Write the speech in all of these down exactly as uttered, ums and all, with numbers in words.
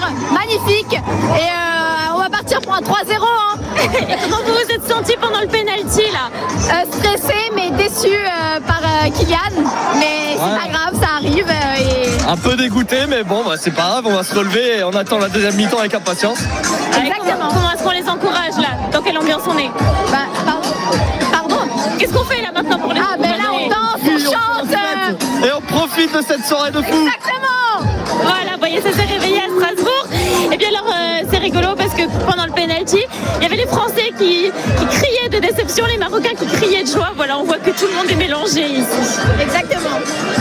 magnifique. Et euh, on va partir pour un trois zéro. Hein. Et comment vous vous êtes senti pendant le penalty là? euh, Stressé mais déçu euh, par euh, Kylian. Mais c'est ouais. pas grave, ça arrive. Euh, et... Un peu dégoûté, mais bon, bah, c'est pas grave, on va se relever et on attend la deuxième mi-temps avec impatience. Exactement. Comment, comment est-ce qu'on les encourage là? Dans quelle ambiance on est? Bah, pardon. Pardon. Qu'est-ce qu'on fait là maintenant pour les Ah, ben là on danse, on oui, chante. On et on profite de cette soirée de fou. Exactement. Voilà, vous voyez, ça s'est réveillé à Strasbourg. Et bien alors, euh, c'est rigolo parce que pendant le penalty, il y avait les Français qui, qui criaient de déception, les Marocains qui criaient de joie. Voilà, on voit que tout le monde est mélangé ici. Exactement.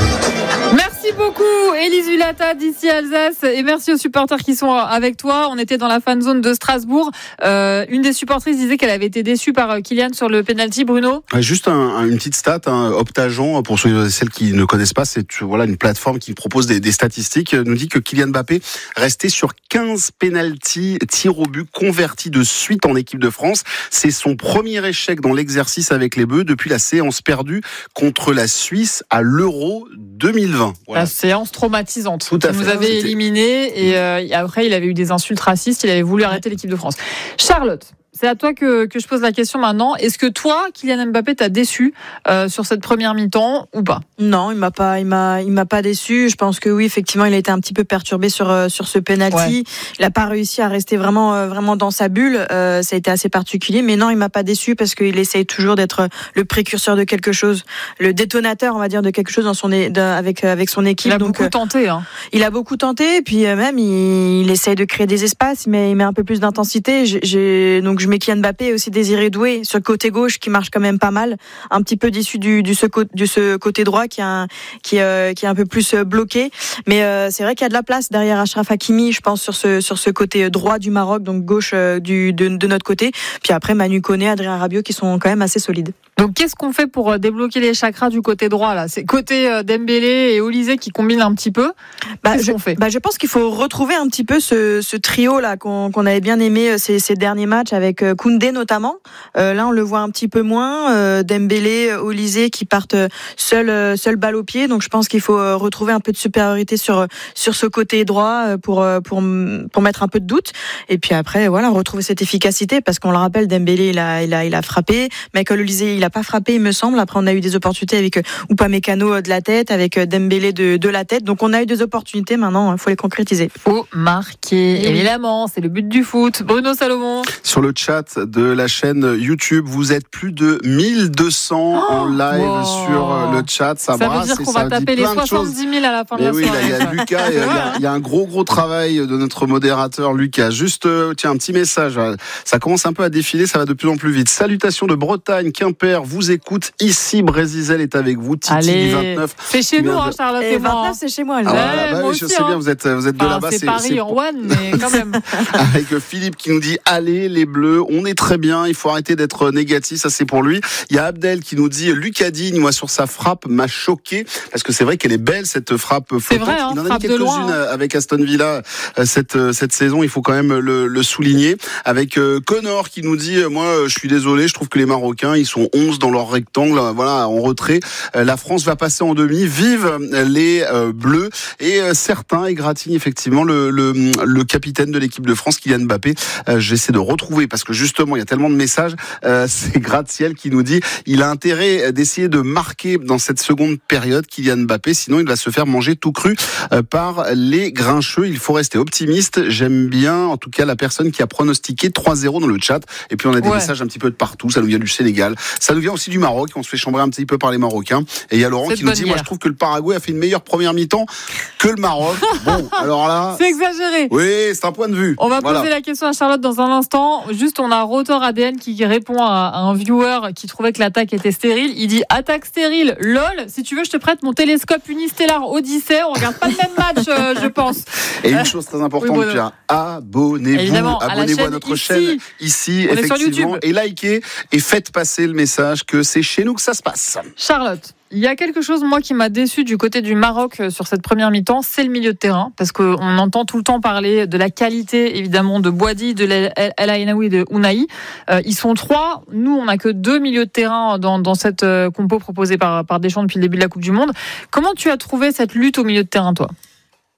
Merci beaucoup Élise Hulata d'ici Alsace et merci aux supporters qui sont avec toi. On était dans la fan zone de Strasbourg. Euh, une des supportrices disait qu'elle avait été déçue par Kylian sur le penalty. Bruno, juste un, un, une petite stat, hein, Optagen, pour ceux celles qui ne connaissent pas, c'est voilà une plateforme qui propose des, des statistiques. Nous dit que Kylian Mbappé restait sur quinze penalty tirs au but convertis de suite en équipe de France. C'est son premier échec dans l'exercice avec les Bleus depuis la séance perdue contre la Suisse à l'Euro deux mille vingt. Voilà. La séance traumatisante. Tout à il fait. nous avait éliminé et euh, après il avait eu des insultes racistes. Il avait voulu arrêter l'équipe de France. Charlotte, c'est à toi que, que je pose la question maintenant. Est-ce que toi, Kylian Mbappé, t'a déçu euh, sur cette première mi-temps ou pas? Non, il m'a pas, il m'a, il m'a pas déçu. Je pense que oui, effectivement, il a été un petit peu perturbé sur euh, sur ce penalty. Ouais. Il a pas réussi à rester vraiment euh, vraiment dans sa bulle. Euh, ça a été assez particulier, mais non, il m'a pas déçu parce qu'il essaye toujours d'être le précurseur de quelque chose, le détonateur, on va dire, de quelque chose dans son de, avec avec son équipe. Il a Donc, beaucoup euh, tenté. Hein. Il a beaucoup tenté, et puis euh, même il, il essaye de créer des espaces, mais il met un peu plus d'intensité. J'ai, j'ai donc je mets Kylian Mbappé aussi Désiré Doué sur le côté gauche qui marche quand même pas mal, un petit peu déçu du du ce, du ce côté droit qui est un, qui euh, qui est un peu plus bloqué, mais euh, c'est vrai qu'il y a de la place derrière Achraf Hakimi, je pense, sur ce sur ce côté droit du Maroc, donc gauche euh, du de, de notre côté. Puis après Manu Koné, Adrien Rabiot qui sont quand même assez solides. Donc qu'est-ce qu'on fait pour débloquer les chakras du côté droit là? C'est côté Dembélé et Olysée qui combinent un petit peu. Bah, qu'est-ce je, qu'on fait? Bah, je pense qu'il faut retrouver un petit peu ce, ce trio là qu'on, qu'on avait bien aimé ces, ces derniers matchs avec Koundé notamment. Euh, là on le voit un petit peu moins. Euh, Dembélé, Olysée qui partent seul seul balle au pied. Donc je pense qu'il faut retrouver un peu de supériorité sur sur ce côté droit pour pour pour mettre un peu de doute. Et puis après voilà, retrouver cette efficacité parce qu'on le rappelle, Dembélé il a il a il a frappé. Michael Olysée il a pas frappé, il me semble. Après on a eu des opportunités avec Upamecano de la tête, avec Dembélé de de la tête. Donc on a eu des opportunités. Maintenant il faut les concrétiser. Faut marquer. Évidemment, c'est le but du foot. Bruno Salomon. Sur le chat de la chaîne YouTube, vous êtes plus de mille deux cents oh, en live wow. sur le chat. Ça, ça veut dire qu'on va taper les soixante-dix mille à la fin Mais de la oui, soirée. Il y a Lucas, il y, y, y a un gros gros travail de notre modérateur Lucas. Juste, euh, tiens, un petit message. Ça commence un peu à défiler, ça va de plus en plus vite. Salutations de Bretagne, Quimper, vous écoute ici. Brésisel est avec vous. Titi Allez, du vingt-neuf. C'est chez nous, hein, Charlotte. Et vingt-neuf, c'est chez moi. Ah, voilà, ouais, bah, moi je aussi, sais hein. bien, vous êtes, vous êtes de enfin, là-bas. C'est, c'est Paris c'est... en one, mais quand même. Avec Philippe qui nous dit allez les Bleus, on est très bien, il faut arrêter d'être négatif, ça c'est pour lui. Il y a Abdel qui nous dit Lucas Digne, moi sur sa frappe m'a choqué parce que c'est vrai qu'elle est belle cette frappe flottante. C'est vrai, hein, il en a frappe mis quelques-unes loin, hein. avec Aston Villa cette cette saison, il faut quand même le, le souligner. Avec euh, Connor qui nous dit moi je suis désolé, je trouve que les Marocains ils sont onze dans leur rectangle, voilà, en retrait. La France va passer en demi, vive les euh, Bleus et euh, certains égratignent effectivement le, le le capitaine de l'équipe de France, Kylian Mbappé. Euh, j'essaie de retrouver parce que justement il y a tellement de messages. Euh, c'est Gratte-Ciel qui nous dit il a intérêt d'essayer de marquer dans cette seconde période Kylian Mbappé, sinon il va se faire manger tout cru euh, par les grincheux. Il faut rester optimiste. J'aime bien en tout cas la personne qui a pronostiqué trois zéro dans le chat. Et puis on a des ouais. messages un petit peu de partout. Ça nous vient du Sénégal, ça nous vient aussi du Maroc. On se fait chambrer un petit peu par les Marocains. Et il y a Laurent c'est qui nous dit moi je trouve que le Paraguay a fait une meilleure première mi-temps que le Maroc. Bon alors là c'est exagéré. Oui, c'est un point de vue. On va voilà. poser la question à Charlotte dans un instant. Juste, on a Rotor A D N qui répond à un viewer qui trouvait que l'attaque était stérile. Il dit attaque stérile, lol. Si tu veux, je te prête mon télescope Unistellar Odyssey. On regarde pas le même match, euh, je pense. Et une chose très importante, oui, Pierre, abonnez-vous, Évidemment, abonnez-vous à, à notre ici. chaîne ici, on effectivement, et likez et faites passer le message que c'est chez nous que ça se passe. Charlotte. Il y a quelque chose, moi, qui m'a déçu du côté du Maroc sur cette première mi-temps, c'est le milieu de terrain, parce qu'on entend tout le temps parler de la qualité, évidemment, de Boadi, de El Ainaoui, de Ounahi. Euh, ils sont trois. Nous, on n'a que deux milieux de terrain dans, dans cette compo proposée par, par Deschamps depuis le début de la Coupe du Monde. Comment tu as trouvé cette lutte au milieu de terrain, toi ? Bah,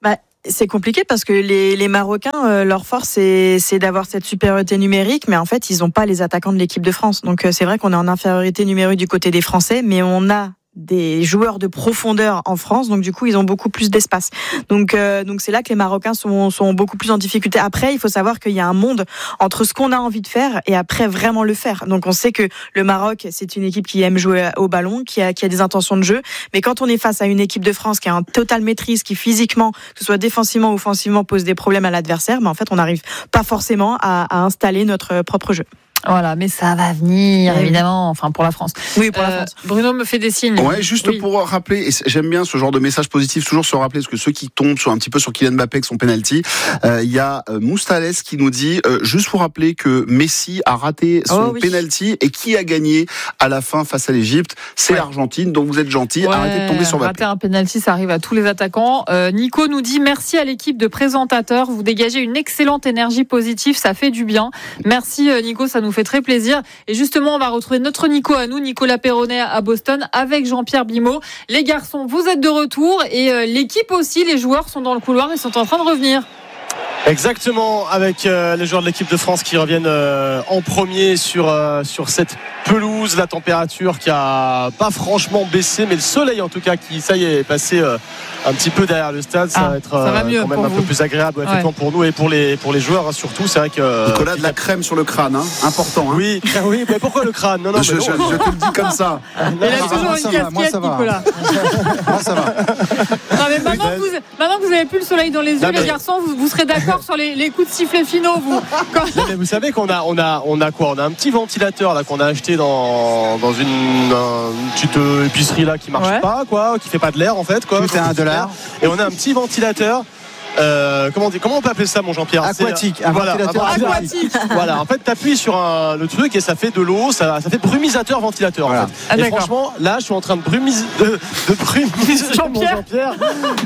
c'est compliqué parce que les, les Marocains, euh, leur force, c'est, c'est d'avoir cette supériorité numérique, mais en fait, ils n'ont pas les attaquants de l'équipe de France. Donc, euh, c'est vrai qu'on est en infériorité numérique du côté des Français, mais on a des joueurs de profondeur en France, donc du coup ils ont beaucoup plus d'espace. Donc euh, donc c'est là que les Marocains sont sont beaucoup plus en difficulté. Après, il faut savoir qu'il y a un monde entre ce qu'on a envie de faire et après vraiment le faire. Donc on sait que le Maroc, c'est une équipe qui aime jouer au ballon, qui a qui a des intentions de jeu, mais quand on est face à une équipe de France qui a un total maîtrise, qui physiquement, que ce soit défensivement ou offensivement, pose des problèmes à l'adversaire, mais en fait on n'arrive pas forcément à, à installer notre propre jeu. Voilà, mais ça va venir, évidemment, enfin pour la France. Oui, pour la Euh, France. Bruno me fait des signes. Ouais, juste Oui. pour rappeler, et j'aime bien ce genre de message positif, toujours se rappeler, parce que ceux qui tombent sur un petit peu sur Kylian Mbappé avec son penalty, euh, il y a euh, Moustales qui nous dit, euh, juste pour rappeler que Messi a raté son Oh, oui. penalty et qui a gagné à la fin face à l'Égypte, c'est Ouais. l'Argentine, donc vous êtes gentils, Ouais, arrêtez de tomber sur Mbappé. rater un penalty, ça arrive à tous les attaquants. Euh, Nico nous dit merci à l'équipe de présentateurs, vous dégagez une excellente énergie positive, ça fait du bien. Merci euh, Nico, ça nous fait très plaisir. Et justement, on va retrouver notre Nico à nous, Nicolas Perronnet à Boston, avec Jean-Pierre Bimeau. Les garçons, vous êtes de retour et euh, l'équipe aussi, les joueurs sont dans le couloir et sont en train de revenir. Exactement, avec euh, les joueurs de l'équipe de France qui reviennent euh, en premier sur, euh, sur cette pelouse, la température qui a pas franchement baissé, mais le soleil en tout cas qui, ça y est, est passé euh, un petit peu derrière le stade. Ça Ah, va être ça va euh, mieux quand même pour un vous. peu plus agréable ouais, effectivement, Ouais. pour nous et pour les, pour les joueurs hein, surtout. C'est vrai que Nicolas, de la crème sur le crâne, hein, important. Hein. oui, oui, mais pourquoi le crâne? Non, non, je, mais je, non. je te le dis comme ça. Il a ça toujours va, une ça va, moi, casquette, ça va. Nicolas. Moi, ça va. Non, mais maintenant, que vous, maintenant que vous avez plus le soleil dans les yeux, Non, mais- les garçons, vous, vous serez d'accord sur les, les coups de sifflet finaux, vous. Quand- Non, mais vous savez qu'on a, on a, on a quoi? On a un petit ventilateur là qu'on a acheté dans, dans une, un- une petite euh, épicerie là qui marche Ouais. pas, quoi, qui fait pas de l'air en fait, quoi. Tout est à un dollar. Et on a un petit ventilateur. Euh, comment, on dit, comment on peut appeler ça, mon Jean-Pierre? Aquatique, C'est- un voilà, ventilateur aquatique. Voilà, en fait, t'appuies sur un, le truc et ça fait de l'eau, ça, ça fait brumisateur ventilateur. Voilà. En fait. Ah, et d'accord. franchement, là, je suis en train de brumiser, de, de brumiser mon Jean-Pierre. Jean-Pierre.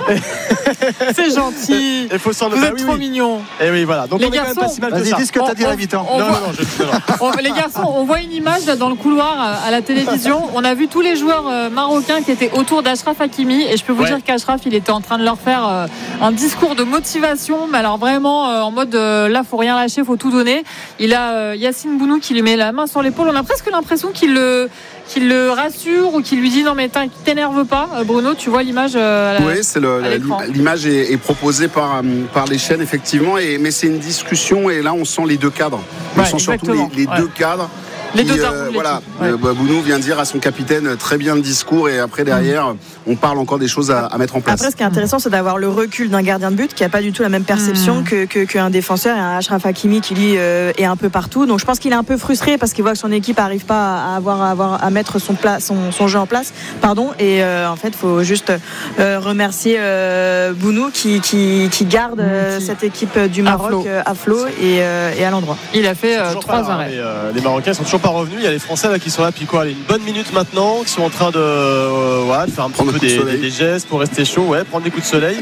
C'est gentil. Il faut s'en Vous bah êtes oui, trop oui. mignons. Et oui, voilà. Donc Les on est quand même garçons, pas si mal que Vas-y, ça. dis ce que On- t'as dit à on- l'habitant. on Non, voit- non, non, je, non, non. On- les garçons, on voit une image là, dans le couloir euh, à la télévision. On a vu tous les joueurs euh, marocains qui étaient autour d'Achraf Hakimi. Et je peux vous Ouais. dire qu'Achraf, il était en train de leur faire euh, un discours de motivation. Mais alors vraiment, euh, en mode euh, là, faut rien lâcher, faut tout donner. Il a euh, Yacine Bounou qui lui met la main sur l'épaule. On a presque l'impression qu'il le, qu'il le rassure ou qu'il lui dit non, mais t'in- t'énerve pas. Euh, Bruno, tu vois l'image euh, à la- Oui, c'est le, à l'écran. l'image est, est proposée par, euh, par les chaînes, effectivement, et, mais c'est une discussion, et là, on sent les deux cadres. On Ouais, sent surtout exactement. les, les Ouais. deux cadres. Les qui, deux euh, tarpes de l'équipe. voilà, Ouais. euh, bah, Bounou vient dire à son capitaine très bien le discours, et après, derrière, on parle encore des choses à, à mettre en place. Après, ce qui est intéressant, c'est d'avoir le recul d'un gardien de but qui n'a pas du tout la même perception Mm. que, que, qu'un défenseur et un Achraf Hakimi qui, lui, euh, est un peu partout. Donc, je pense qu'il est un peu frustré parce qu'il voit que son équipe n'arrive pas à, avoir, à, avoir, à mettre son, pla- son, son jeu en place. Pardon. Et euh, en fait, il faut juste euh, remercier euh, Bounou qui, qui, qui garde euh, Qui- cette équipe du À Maroc flot. euh, à flot et, euh, et à l'endroit. Il a fait Ils sont euh, toujours trois pas là, arrêts. Les, euh, les Marocains sont toujours pas revenus. Il y a les Français là qui sont là depuis quoi, une bonne minute maintenant, qui sont en train de, euh, voilà, de faire un petit Prendre peu un coup de des, soleil. des- des gestes pour rester chaud, ouais, prendre des coups de soleil.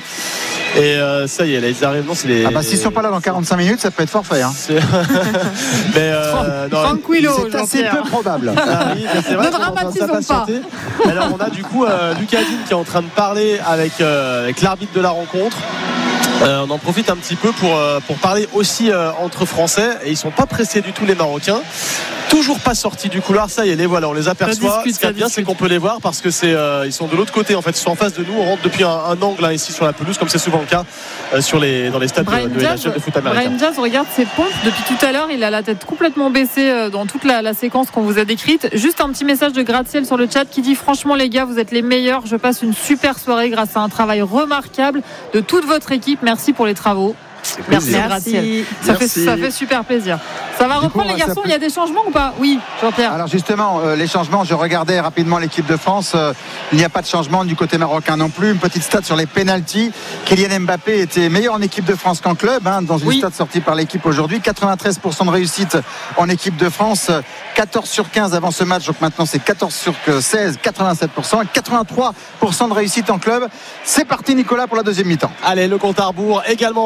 Et euh, ça y est, là, ils arrivent. Non, c'est les. Ah bah s'ils sont pas là dans quarante-cinq minutes, ça peut être forfait. Hein. C'est- mais euh, non, Tranquillo, C'est assez Jean-Pierre. peu probable. Ah oui, mais c'est vrai Ne qu'on est en train de dramatisons s'impatienter. Alors on a du coup euh, Lucas Digne qui est en train de parler avec, euh, avec l'arbitre de la rencontre. Euh, on en profite un petit peu pour, euh, pour parler aussi euh, entre Français, et ils sont pas pressés du tout les Marocains. Toujours pas sortis du couloir, ça y est, les voilà, on les aperçoit. discute, Ce qui est ça bien, c'est discute. qu'on peut les voir parce que c'est euh, ils sont de l'autre côté en fait, ils sont en face de nous. On rentre depuis un, un angle là, ici sur la pelouse, comme c'est souvent le cas euh, sur les, dans les stades Brian de, de, Diaz, N H L de foot américain. Brian Diaz regarde ses pompes depuis tout à l'heure. Il a la tête complètement baissée euh, dans toute la, la séquence qu'on vous a décrite. Juste un petit message de gratte-ciel sur le chat qui dit franchement les gars, vous êtes les meilleurs. Je passe une super soirée grâce à un travail remarquable de toute votre équipe. Merci pour les travaux. Merci, plaisir. gratte-ciel. Ça fait, Merci. ça fait super plaisir. Ça va Du reprendre coup, les ça garçons. peut- Il y a des changements ou pas? Oui, Jean-Pierre. Alors justement, euh, les changements, je regardais rapidement l'équipe de France. euh, il n'y a pas de changement du côté marocain non plus. Une petite stat sur les pénaltys. Kylian Mbappé était meilleur en équipe de France qu'en club, hein, dans une Oui. stat sortie par l'équipe aujourd'hui. quatre-vingt-treize pour cent de réussite en équipe de France. quatorze sur quinze avant ce match. Donc maintenant c'est quatorze sur seize, quatre-vingt-sept pour cent. quatre-vingt-trois pour cent de réussite en club. C'est parti Nicolas pour la deuxième mi-temps. Allez, le compte à rebours également pour la deuxième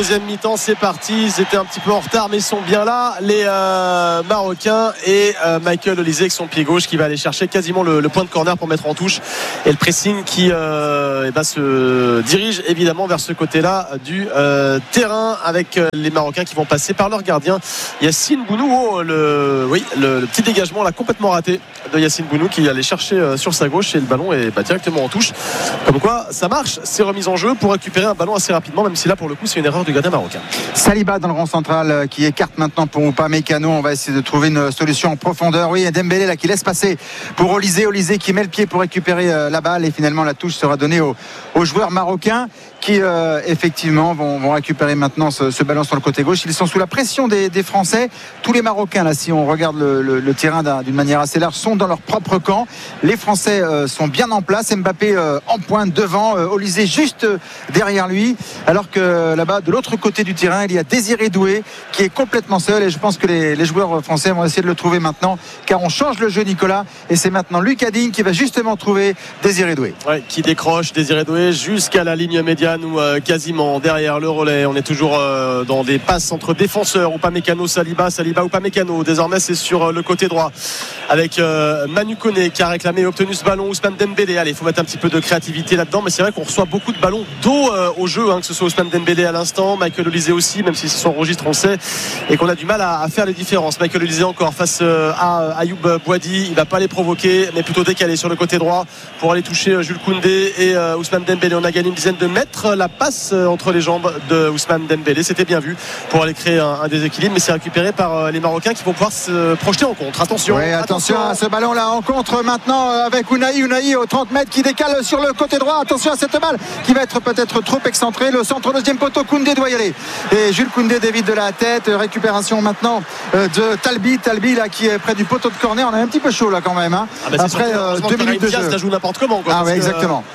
deuxième mi-temps, c'est parti. Ils étaient un petit peu en retard, mais ils sont bien là, les euh, Marocains. Et euh, Michael Olise avec son pied gauche qui va aller chercher quasiment le, le point de corner pour mettre en touche. Et le pressing qui euh, eh ben, se dirige évidemment vers ce côté-là du euh, terrain, avec euh, les Marocains qui vont passer par leur gardien Yassine Bounou. Oh, le, oui, le, le petit dégagement là complètement raté de Yassine Bounou qui allait chercher euh, sur sa gauche, et le ballon est bah, directement en touche. Comme quoi ça marche, c'est remis en jeu pour récupérer un ballon assez rapidement, même si là pour le coup c'est une erreur du gardien marocain. Saliba dans le rond central qui écarte maintenant pour Upamecano. On va essayer de trouver une solution en profondeur. Oui, Dembélé là qui laisse passer pour Olise. Olise qui met le pied pour récupérer euh, la balle, et finalement la touche sera donnée aux, aux joueurs marocains qui euh, effectivement vont, vont récupérer maintenant ce, ce ballon sur le côté gauche. Ils sont sous la pression des, des Français. Tous les Marocains là, si on regarde le, le, le terrain d'une manière assez large, sont dans leur propre camp. Les Français euh, sont bien en place. Mbappé euh, en pointe devant, euh, Olise juste derrière lui, alors que là-bas de l'autre côté du terrain il y a Désiré Doué qui est complètement seul, et je pense que les, les joueurs français vont essayer de le trouver maintenant, car on change le jeu, Nicolas, et c'est maintenant Lucas Digne qui va justement trouver Désiré Doué. Ouais, qui décroche Désiré Doué jusqu'à la ligne médiane, ou euh, quasiment derrière le relais. On est toujours euh, dans des passes entre défenseurs. Upamecano, Saliba, Saliba, Upamecano. Désormais c'est sur euh, le côté droit avec euh, Manu Koné qui a réclamé et obtenu ce ballon. Ousmane Dembélé, allez, il faut mettre un petit peu de créativité là-dedans, mais c'est vrai qu'on reçoit beaucoup de ballons dos euh, au jeu, hein, que ce soit Ousmane Dembélé à l'instant, Michael Olise aussi, même si c'est son registre on sait, et qu'on a du mal à, à faire les différences. Michael Olise encore face euh, à Ayoub Boadi, il va pas les provoquer, mais plutôt décaler sur le côté droit pour aller toucher Jules Koundé et euh, Ousmane Dembélé. On a gagné une dizaine de mètres, la passe euh, entre les jambes de Ousmane Dembélé, c'était bien vu pour aller créer un, un déséquilibre, mais c'est récupéré par euh, les Marocains qui vont pouvoir se projeter en contre. Attention, ouais, attention, attention à ce ballon là en contre maintenant avec Ounahi, Ounahi aux trente mètres qui décale sur le côté droit. Attention à cette balle qui va être peut-être trop excentrée. Le centre deuxième poteau, Koundé doit y aller, et Jules Koundé dévide de la tête. Récupération maintenant de Talbi, Talbi là qui est près du poteau de corner. On est un petit peu chaud là quand même, hein. Ah bah après euh, deux minutes de jeu. Ça joue n'importe comment quoi, ah ouais, exactement.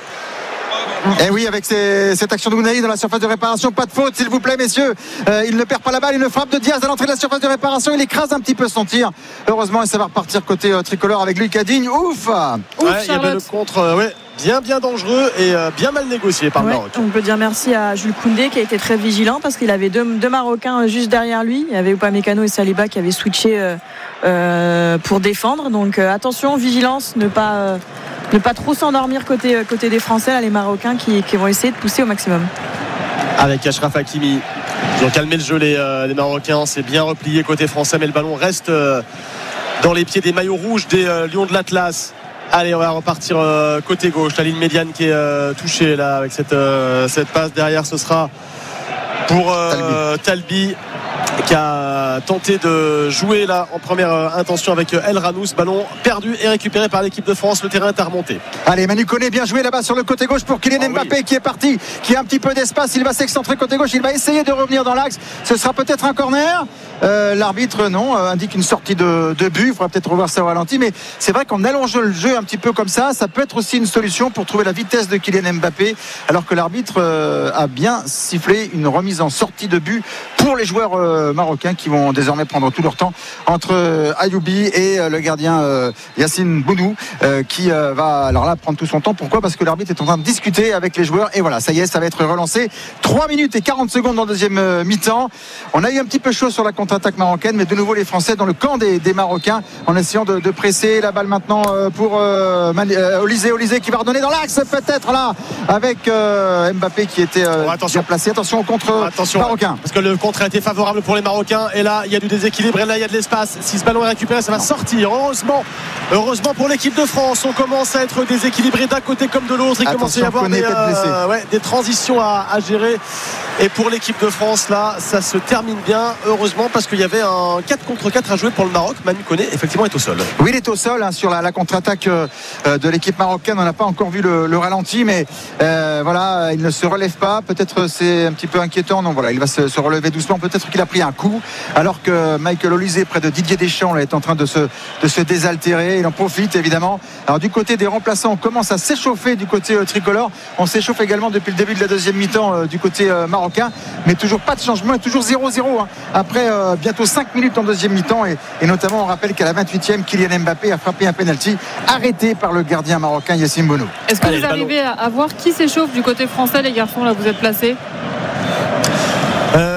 Et eh oui, avec ces, cette action de Ounahi dans la surface de réparation, pas de faute s'il vous plaît messieurs. euh, il ne perd pas la balle, une frappe de Diaz à l'entrée de la surface de réparation, il écrase un petit peu son tir, heureusement, et ça va repartir côté euh, tricolore avec Lucas Digne. Ouf, ouais, Ouf, il y avait le contre, euh, ouais, bien bien dangereux et euh, bien mal négocié par le ouais, Maroc. on peut dire merci à Jules Koundé qui a été très vigilant, parce qu'il avait deux, deux Marocains juste derrière lui. Il y avait Upamecano et Saliba qui avaient switché euh, euh, pour défendre, donc euh, attention, vigilance, ne pas euh, ne pas trop s'endormir côté, côté des Français là, les Marocains qui, qui vont essayer de pousser au maximum. Avec Achraf Hakimi, ils ont calmé le jeu les, euh, les Marocains, c'est bien replié côté français, mais le ballon reste euh, dans les pieds des maillots rouges des euh, Lions de l'Atlas. Allez, on va repartir euh, côté gauche, la ligne médiane qui est euh, touchée là avec cette, euh, cette passe derrière. Ce sera pour euh, Talbi. Talbi qui a tenté de jouer là en première euh, intention avec El Ranous. Ballon perdu et récupéré par l'équipe de France. Le terrain est à remonter. Allez, Manu Koné bien joué là-bas sur le côté gauche pour Kylian oh Mbappé oui. qui est parti, qui a un petit peu d'espace. Il va s'excentrer côté gauche, il va essayer de revenir dans l'axe. Ce sera peut-être un corner. Euh, l'arbitre non euh, indique une sortie de, de but. Il faudra peut-être revoir ça au ralenti, mais c'est vrai qu'en allongeant le jeu un petit peu comme ça, ça peut être aussi une solution pour trouver la vitesse de Kylian Mbappé, alors que l'arbitre euh, a bien sifflé une remise en sortie de but pour les joueurs euh, marocains qui vont désormais prendre tout leur temps entre euh, Ayoubi et euh, le gardien euh, Yassine Bounou euh, qui euh, va alors là prendre tout son temps. Pourquoi ? Parce que l'arbitre est en train de discuter avec les joueurs, et voilà, ça y est, ça va être relancé. trois minutes et quarante secondes en deuxième euh, mi-temps. On a eu un petit peu chaud sur la contre-attaque marocaine, mais de nouveau les Français dans le camp des, des Marocains en essayant de, de presser la balle maintenant euh, pour euh, euh, Olise, Olise qui va redonner dans l'axe peut-être là avec euh, Mbappé qui était euh, oh, bien placé. Attention au contre attention, marocain, parce que le contre a été favorable pour les Marocains, et là il y a du déséquilibre et là il y a de l'espace. Si ce ballon est récupéré, ça va sortir. Heureusement, heureusement pour l'équipe de France, on commence à être déséquilibré d'un côté comme de l'autre. Il attention, commence à y avoir des, euh, ouais, des transitions à, à gérer, et pour l'équipe de France là ça se termine bien, heureusement, parce qu'il y avait un quatre contre quatre à jouer pour le Maroc. Manu Koné effectivement est au sol. Oui, il est au sol hein, sur la, la contre-attaque euh, de l'équipe marocaine. On n'a pas encore vu le, le ralenti, mais euh, voilà, il ne se relève pas. Peut-être c'est un petit peu inquiétant. Non, voilà, il va se, se relever doucement. Peut-être qu'il a pris un coup, alors que Michael Olise près de Didier Deschamps là, est en train de se, de se désaltérer. Il en profite évidemment. Alors du côté des remplaçants, on commence à s'échauffer du côté euh, tricolore. On s'échauffe également depuis le début de la deuxième mi-temps euh, du côté euh, marocain, mais toujours pas de changement et toujours zéro zéro hein, après euh, bientôt cinq minutes en deuxième mi-temps, et, et notamment on rappelle qu'à la vingt-huitième, Kylian Mbappé a frappé un penalty arrêté par le gardien marocain Yassine Bounou. Est-ce que Allez, vous arrivez à voir qui s'échauffe du côté français, les garçons, là vous êtes placés? Euh,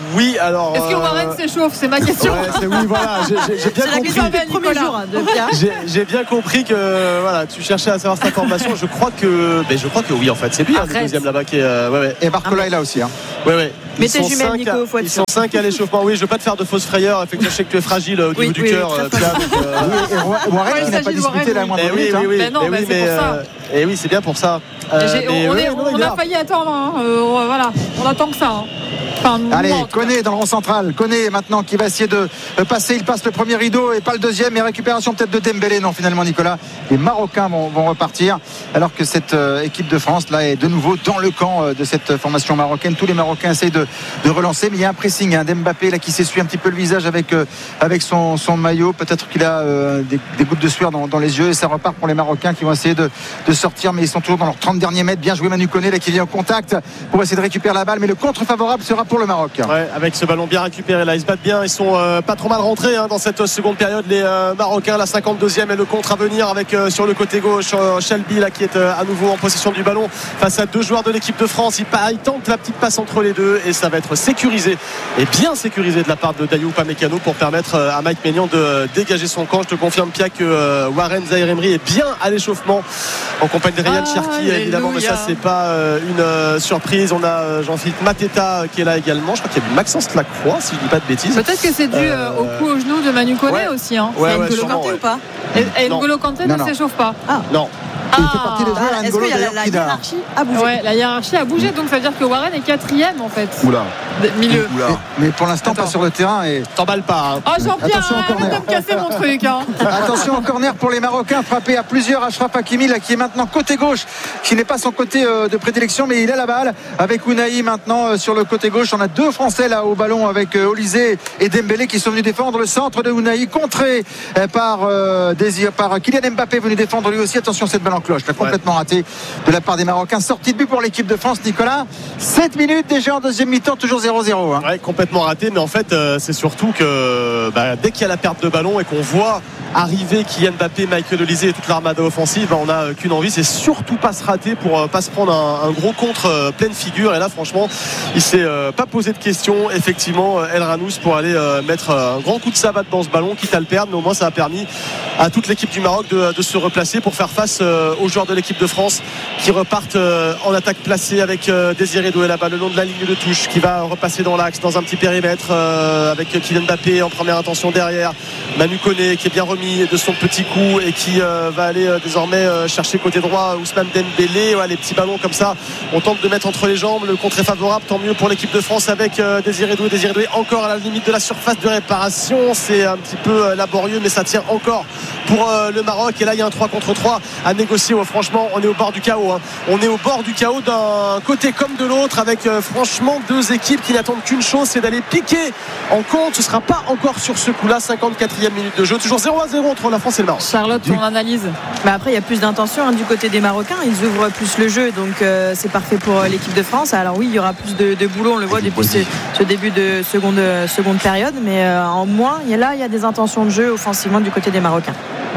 oui, alors. Est-ce que Warren s'échauffe? C'est ma question. Ouais, c'est oui, voilà. J'ai, j'ai, j'ai bien c'est compris. C'est la question du premier jour de Pierre. J'ai, j'ai bien compris que voilà, tu cherchais à savoir cette information. Je crois que, ben, je crois que oui, en fait, c'est lui, hein, le deuxième là-bas qui est. Euh, ouais, ouais. Et Barcola est là aussi. Hein. Ouais, ouais. Mais tes jumelles, Nico, faut être Ils sont cinq à l'échauffement. Oui, je veux pas te faire de fausses frayeurs. Effectivement, je sais que tu es fragile au niveau oui, du oui, cœur. Oui, euh, Pierre, donc, euh, oui, et Warren ouais, qui n'a pas disputé la moindre oui, minute. oui, oui, mais non, mais, mais oui, c'est mais, pour ça. euh, et oui, c'est bien pour ça. Euh, mais, on mais, est, ouais, on, non, a failli attendre. Hein. Euh, voilà, on attend que ça. Hein. Enfin, Allez, moi, Koné dans le rond central. Koné maintenant qui va essayer de passer. Il passe le premier rideau et pas le deuxième. Et récupération peut-être de Dembélé. Non, finalement, Nicolas. Les Marocains vont, vont repartir. Alors que cette euh, équipe de France là est de nouveau dans le camp euh, de cette formation marocaine. Tous les Marocains essayent de, de relancer. Mais il y a un pressing. Hein, d'Mbappé là qui s'essuie un petit peu le visage avec, euh, avec son, son maillot. Peut-être qu'il a euh, des, des gouttes de sueur dans, dans les yeux. Et ça repart pour les Marocains qui vont essayer de, de sortir. Mais ils sont toujours dans leurs trente derniers mètres. Bien joué Manu Koné là qui vient au contact pour essayer de récupérer la balle. Mais le contre favorable sera pour le Maroc. Ouais, avec ce ballon bien récupéré là, ils se battent bien, ils sont euh, pas trop mal rentrés hein, dans cette seconde période les euh, Marocains. La cinquante-deuxième et le contre à venir avec euh, sur le côté gauche euh, Shelby là qui est euh, à nouveau en possession du ballon face à deux joueurs de l'équipe de France. Il, il tente la petite passe entre les deux et ça va être sécurisé et bien sécurisé de la part de Dayou Upamecano pour permettre euh, à Mike Maignan de euh, dégager son camp. Je te confirme Pia que euh, Warren Zaïre-Emery est bien à l'échauffement en compagnie de Ryan ah, Cherki évidemment, mais ça c'est pas euh, une euh, surprise. On a euh, Jean-Philippe Mateta qui est là également. Je crois qu'il y a du Maxence Lacroix si je dis pas de bêtises. Peut-être que c'est dû euh, au coup au genou de Manu Koné ouais. aussi. Hein. Ouais, c'est ouais, N'Golo sûrement, Kanté ouais. ou pas? Et, et N'Golo Kanté non, ne non. s'échauffe pas. Ah. Non. Il fait partie des joueurs Ah, est-ce N'Golo qu'il y a d'ailleurs la, qui la d'a- hiérarchie a bougé? Ouais, la hiérarchie a bougé, donc ça veut dire que Warren est quatrième en fait. Oula. De- Milieu. Oula. Mais pour l'instant Attends. pas sur le terrain et T'emballes pas hein. Oh Jean-Pierre, Attention au arrête corner. de me casser mon truc. Hein. attention au corner pour les Marocains frappé à plusieurs. Achraf Hakimi là qui est maintenant côté gauche, qui n'est pas son côté euh, de prédilection, mais il a la balle avec Ounahi maintenant euh, sur le côté gauche. On a deux Français là au ballon avec euh, Olysée et Dembélé qui sont venus défendre le centre de Ounahi, contré euh, par euh, Désir, par Kylian Mbappé venu défendre lui aussi. Attention cette balle en cloche là, complètement ratée de la part des Marocains. Sortie de but pour l'équipe de France. Nicolas, sept minutes déjà en deuxième mi-temps, toujours zéro zéro hein. Ouais, complètement raté, mais en fait euh, c'est surtout que bah, dès qu'il y a la perte de ballon et qu'on voit arriver Kylian Mbappé, Michael Olysée et toute l'armada offensive, bah, on n'a euh, qu'une envie, c'est surtout pas se rater pour euh, pas se prendre un, un gros contre euh, pleine figure. Et là franchement il s'est euh, pas posé de questions effectivement, euh, El Ranous pour aller euh, mettre euh, un grand coup de savate dans ce ballon quitte à le perdre, mais au moins ça a permis à toute l'équipe du Maroc de, de se replacer pour faire face euh, aux joueurs de l'équipe de France qui repartent euh, en attaque placée avec euh, Désiré Doué là-bas le long de la ligne de touche qui va repasser dans l'axe dans un petit périmètre euh, avec Kylian Mbappé en première intention derrière, Manu Koné qui est bien remis de son petit coup et qui euh, va aller euh, désormais euh, chercher côté droit Ousmane Dembélé. Ouais, les petits ballons comme ça on tente de mettre entre les jambes, le contre est favorable, tant mieux pour l'équipe de France avec euh, Désiré Doué Désiré Doué encore à la limite de la surface de réparation, c'est un petit peu euh, laborieux mais ça tient encore pour euh, le Maroc. Et là il y a un trois contre trois à négocier. Ouais, franchement on est au bord du chaos hein. On est au bord du chaos d'un côté comme de l'autre avec euh, franchement deux équipes qui n'attendent qu'une chose, c'est d'aller piquer en compte. Ce ne sera pas encore sur ce coup-là. Cinquante-quatrième minute de jeu, toujours zéro à zéro entre la France et le Maroc. Charlotte, ton analyse? Bah après il y a plus d'intention hein, du côté des Marocains, ils ouvrent plus le jeu, donc euh, c'est parfait pour euh, l'équipe de France. Alors oui il y aura plus de, de boulot, on le voit depuis ce, ce début de seconde, seconde période, mais euh, en moins il y a là il y a des intentions de jeu offensivement du côté des Marocains.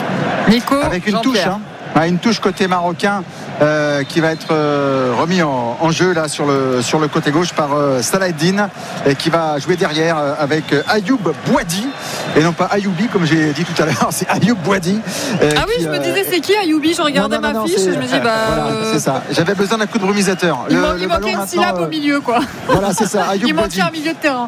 Nico, avec une Jean-Pierre. touche hein. Ah, une touche côté marocain euh, qui va être euh, remis en, en jeu là sur le, sur le côté gauche par euh, Salah Eddine et qui va jouer derrière euh, avec euh, Ayoub Bouadi et non pas Ayoubi comme j'ai dit tout à l'heure, c'est Ayoub Bouadi euh, Ah oui qui, je me euh, disais c'est qui Ayoubi, je regardais non, non, ma non, fiche c'est- et je me dis bah voilà, euh, c'est ça, j'avais besoin d'un coup de brumisateur. il, Le- man- le il ballon manquait une maintenant, syllabe euh, au milieu quoi. voilà c'est ça, Ayoub Il Bouadi. manquait un milieu de terrain.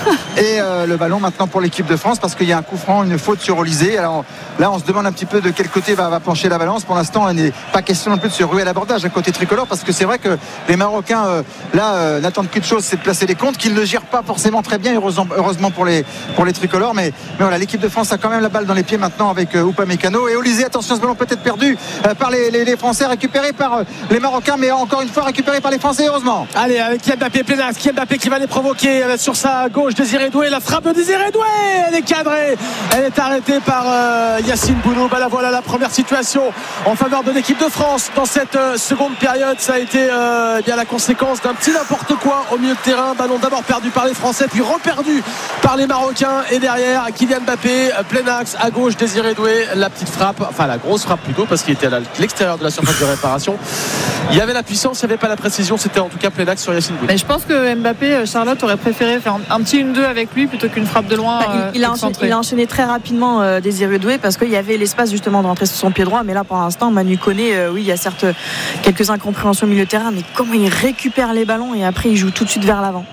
Et euh, le ballon maintenant pour l'équipe de France parce qu'il y a un coup franc, une faute sur Olysée. Alors là on se demande un petit peu de quel côté va, va pencher la balance. Pour l'instant il n'est pas question non plus de se ruer à l'abordage à côté tricolore parce que c'est vrai que les Marocains euh, là euh, n'attendent qu'une chose, c'est de placer les comptes qu'ils ne gèrent pas forcément très bien, heureusement, heureusement pour les, pour les tricolores, mais, mais voilà, l'équipe de France a quand même la balle dans les pieds maintenant avec euh, Upamecano et Olysée. Attention, ce ballon peut être perdu euh, par les, les, les Français, récupéré par euh, les Marocains, mais encore une fois récupéré par les Français, heureusement. Allez, avec Kylian Mbappé, plein axe, Kylian Mbappé qui va les provoquer euh, sur sa gauche, Désiré Doué, la frappe de Désiré Doué, elle est cadrée, elle est arrêtée par euh, Yacine Bounou. Bah là voilà la première situation en faveur de l'équipe de France dans cette euh, seconde période. Ça a été euh, bien la conséquence d'un petit n'importe quoi au milieu de terrain. Ballon d'abord perdu par les Français, puis reperdu par les Marocains, et derrière Kylian Mbappé, plein axe, à gauche Désiré Doué, la petite frappe, enfin la grosse frappe plutôt, parce qu'il était à l'extérieur de la surface de réparation. Il y avait la puissance, il n'y avait pas la précision, c'était en tout cas plein axe sur Yacine Bounou. Mais je pense que Mbappé, Charlotte aurait préféré faire un petit un deux avec lui plutôt qu'une frappe de loin. Bah, il, il, a enchaîné, il a enchaîné très rapidement euh, Désiré Doué parce qu'il y avait l'espace justement de rentrer sur son pied droit, mais là pour l'instant Manu Koné, euh, oui il y a certes quelques incompréhensions au milieu de terrain, mais comment il récupère les ballons et après il joue tout de suite vers l'avant.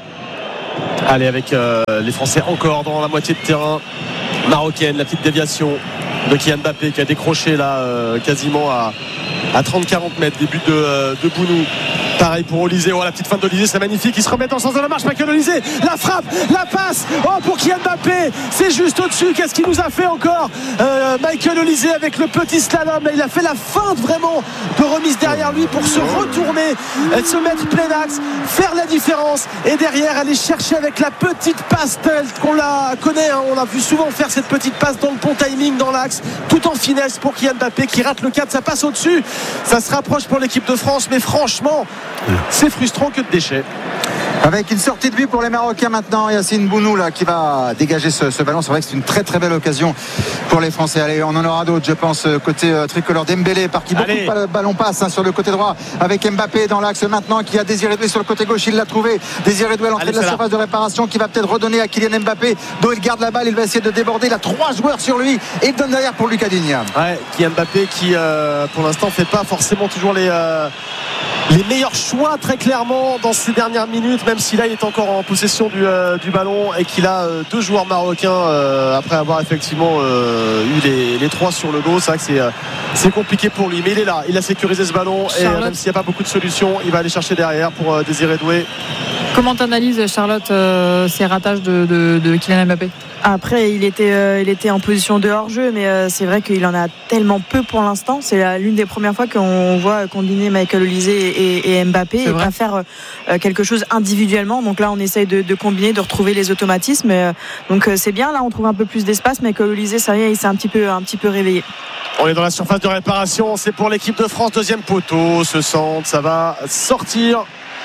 Allez, avec euh, les Français encore dans la moitié de terrain marocaine, la petite déviation de Kylian Mbappé qui a décroché là euh, quasiment à, à trente à quarante mètres, début de, euh, de Bounou. Pareil pour Olysée, oh, la petite fin d'Olysée, c'est magnifique, il se remet dans le sens de la marche, Michael Olysée, la frappe, la passe, oh pour Kylian Mbappé, c'est juste au-dessus, qu'est-ce qu'il nous a fait encore euh, Michael Olysée avec le petit slalom, là, il a fait la feinte vraiment de remise derrière lui pour se retourner, se mettre plein axe, faire la différence et derrière aller chercher avec la petite passe telle qu'on la connaît, hein, on l'a vu souvent faire cette petite passe dans le bon timing dans l'axe, tout en finesse pour Kylian Mbappé qui rate le cadre, ça passe au-dessus, ça se rapproche pour l'équipe de France, mais franchement c'est frustrant que de déchets. Avec une sortie de but pour les Marocains maintenant, Yacine Bounou là qui va dégager ce, ce ballon. C'est vrai que c'est une très très belle occasion pour les Français. Allez, on en aura d'autres, je pense, côté euh, tricolore. Dembélé par qui beaucoup de ballons passent hein, sur le côté droit avec Mbappé dans l'axe maintenant qui a Désiré Doué sur le côté gauche. Il l'a trouvé. Désiré Doué à l'entrée Allez, de la surface là. de réparation qui va peut-être redonner à Kylian Mbappé. Dont il garde la balle, il va essayer de déborder. Il a trois joueurs sur lui et il donne derrière pour Lucas Digne. Ouais, Kylian Mbappé qui euh, pour l'instant fait pas forcément toujours les euh, les meilleurs choix très clairement dans ces dernières minutes, même si là il est encore en possession du, euh, du ballon et qu'il a euh, deux joueurs marocains euh, après avoir effectivement euh, eu les, les trois sur le dos. C'est vrai que c'est, euh, c'est compliqué pour lui, mais il est là, il a sécurisé ce ballon Charlotte. Et même s'il n'y a pas beaucoup de solutions, il va aller chercher derrière pour euh, Désiré Doué. Comment t'analyses, Charlotte, euh, ces ratages de, de, de Kylian Mbappé? Après, il était, euh, il était en position de hors-jeu, mais euh, c'est vrai qu'il en a tellement peu pour l'instant. C'est la, l'une des premières fois qu'on voit combiner Michael Olysée et, et Mbappé c'est et vrai. Pas faire euh, quelque chose individuellement. Donc là, on essaye de, de combiner, de retrouver les automatismes. Euh, donc euh, c'est bien. Là, on trouve un peu plus d'espace. Michael Olysée, ça y est, il s'est un petit peu, un petit peu réveillé. On est dans la surface de réparation. C'est pour l'équipe de France, deuxième poteau. Ce centre, ça va sortir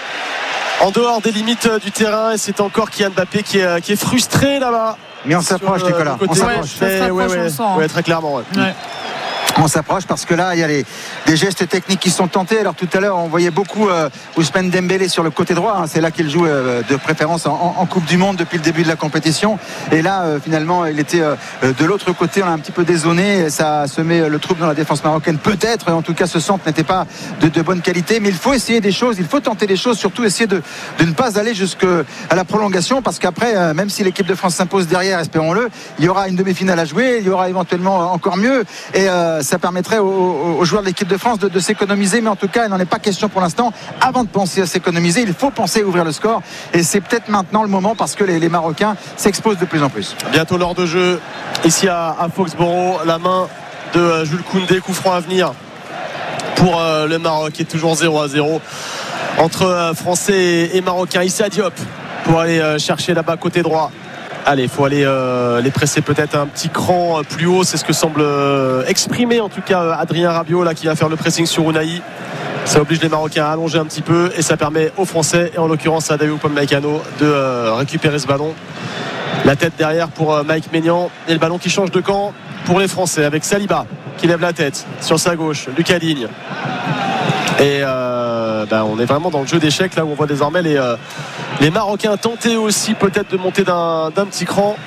en dehors des limites du terrain et c'est encore Kylian Mbappé qui est, qui est frustré là-bas. Mais on s'approche, le, Nicolas. On s'approche. Ouais, ouais, ouais, on ouais, sent, ouais, très clairement. Ouais. Ouais. On s'approche parce que là il y a les, des gestes techniques qui sont tentés. Alors tout à l'heure on voyait beaucoup euh, Ousmane Dembélé sur le côté droit hein. C'est là qu'il joue euh, de préférence en, en Coupe du Monde depuis le début de la compétition. Et là euh, finalement il était euh, de l'autre côté. On a un petit peu dézoné. Ça se met le trouble dans la défense marocaine peut-être. En tout cas ce centre n'était pas de, de bonne qualité. Mais il faut essayer des choses. Il faut tenter des choses. Surtout essayer de, de ne pas aller jusqu'à la prolongation. Parce qu'après euh, même si l'équipe de France s'impose derrière, espérons-le, il y aura une demi-finale à jouer. Il y aura éventuellement encore mieux. Et euh, ça permettrait aux aux joueurs de l'équipe de France de, de s'économiser, mais en tout cas il n'en est pas question pour l'instant. Avant de penser à s'économiser, il faut penser à ouvrir le score et c'est peut-être maintenant le moment parce que les, les Marocains s'exposent de plus en plus. Bientôt l'heure de jeu ici à, à Foxborough, la main de euh, Jules Koundé, coup franc à venir pour euh, le Maroc qui est toujours zéro à zéro entre euh, Français et, et Marocains. Ici à Diop pour aller euh, chercher là-bas côté droit. Allez, il faut aller euh, les presser peut-être un petit cran plus haut. C'est ce que semble euh, exprimer en tout cas euh, Adrien Rabiot là, qui va faire le pressing sur Ounahi. Ça oblige les Marocains à allonger un petit peu et ça permet aux Français et en l'occurrence à David Upamecano de euh, récupérer ce ballon. La tête derrière pour euh, Mike Maignan et le ballon qui change de camp pour les Français avec Saliba qui lève la tête sur sa gauche, Lucas Digne. Et euh, ben on est vraiment dans le jeu d'échecs là où on voit désormais les, euh, les Marocains tenter aussi peut-être de monter d'un, d'un petit cran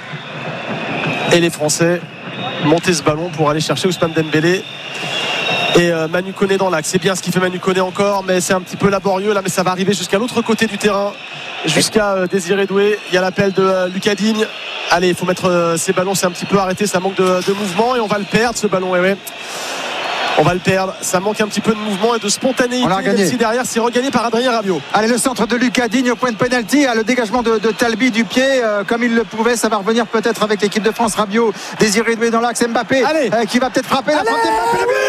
et les Français monter ce ballon pour aller chercher Ousmane Dembélé et euh, Manu Koné dans l'axe. C'est bien ce qu'il fait Manu Koné encore, mais c'est un petit peu laborieux là, mais ça va arriver jusqu'à l'autre côté du terrain, jusqu'à euh, Désiré Doué. Il y a l'appel de euh, Lucas Digne. Allez, il faut mettre euh, ces ballons, c'est un petit peu arrêté, ça manque de, de mouvement et on va le perdre ce ballon. Et ouais. On va le perdre, ça manque un petit peu de mouvement et de spontanéité. On l'a regagné. Ici derrière, c'est regagné par Adrien Rabiot. Allez, le centre de Lucas Digne au point de pénalty, le dégagement de, de Talbi du pied, euh, comme il le pouvait, ça va revenir peut-être avec l'équipe de France. Rabiot, Désiré Doué dans l'axe, Mbappé, euh, qui va peut-être frapper. Allez, la frappe d'Mbappé,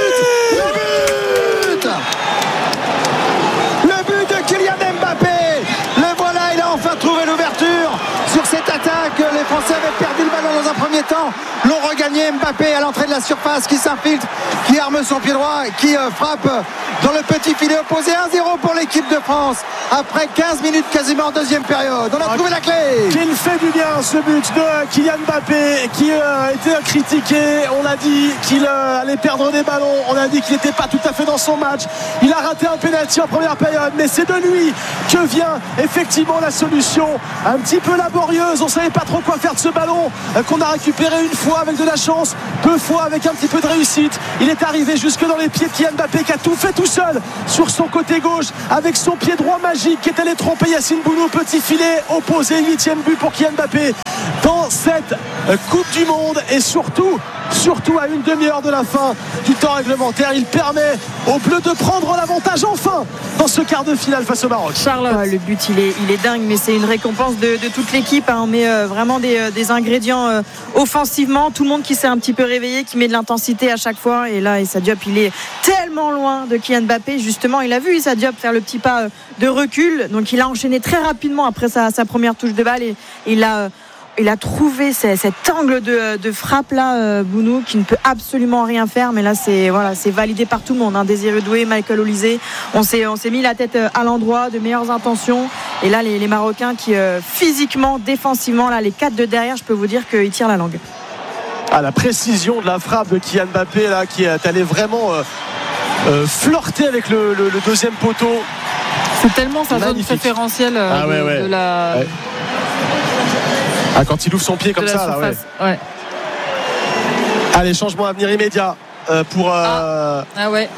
le but, le but, le but de Kylian Mbappé. Le voilà, il a enfin trouvé l'ouverture sur cette attaque. Les Français avaient perdu le ballon dans un premier premier temps l'ont regagné. Mbappé à l'entrée de la surface qui s'infiltre, qui arme son pied droit, qui euh, frappe dans le petit filet opposé. Un zéro pour l'équipe de France après quinze minutes quasiment en deuxième période. On a trouvé la clé. Qu'il fait du bien ce but de Kylian Mbappé qui euh, était critiqué. On a dit qu'il euh, allait perdre des ballons. On a dit qu'il n'était pas tout à fait dans son match. Il a raté un pénalty en première période, mais c'est de lui que vient effectivement la solution. Un petit peu laborieuse. On ne savait pas trop quoi faire de ce ballon euh, qu'on a récupéré une fois avec de la chance, deux fois avec un petit peu de réussite. Il est arrivé jusque dans les pieds de Kylian Mbappé qui a tout fait tout seul sur son côté gauche avec son pied droit magique qui est allé tromper Yacine Bounou. Petit filet opposé, huitième but pour Kylian Mbappé dans cette Coupe du Monde et surtout surtout à une demi-heure de la fin du temps réglementaire. Il permet aux Bleus de prendre l'avantage enfin dans ce quart de finale face au Maroc. Charlotte, ouais, le but il est, il est dingue, mais c'est une récompense de, de toute l'équipe, hein. On met euh, vraiment des, des ingrédients euh, offensivement, tout le monde qui s'est un petit peu réveillé, qui met de l'intensité à chaque fois, et là Issa Diop il est tellement loin de Kylian Mbappé. Justement il a vu Issa Diop faire le petit pas euh, de recul, donc il a enchaîné très rapidement après sa, sa première touche de balle et, et il a euh, Il a trouvé cet angle de, de frappe là, euh, Bounou, qui ne peut absolument rien faire. Mais là, c'est voilà, c'est validé par tout le monde. Hein. Désiré Doué, Michael Olysée, on s'est on s'est mis la tête à l'endroit, de meilleures intentions. Et là, les, les Marocains qui euh, physiquement, défensivement, là, les quatre de derrière, je peux vous dire qu'ils tirent la langue. Ah, la précision de la frappe de Kylian Mbappé là, qui est allé vraiment euh, euh, flirter avec le, le, le deuxième poteau. C'est tellement sa Magnifique. zone préférentielle euh, ah, ouais, de, ouais. de la. Ouais. Ah, quand il ouvre son pied comme ça là, ouais. Ouais. Allez, changement à venir immédiat euh, pour, euh, ah. Ah ouais.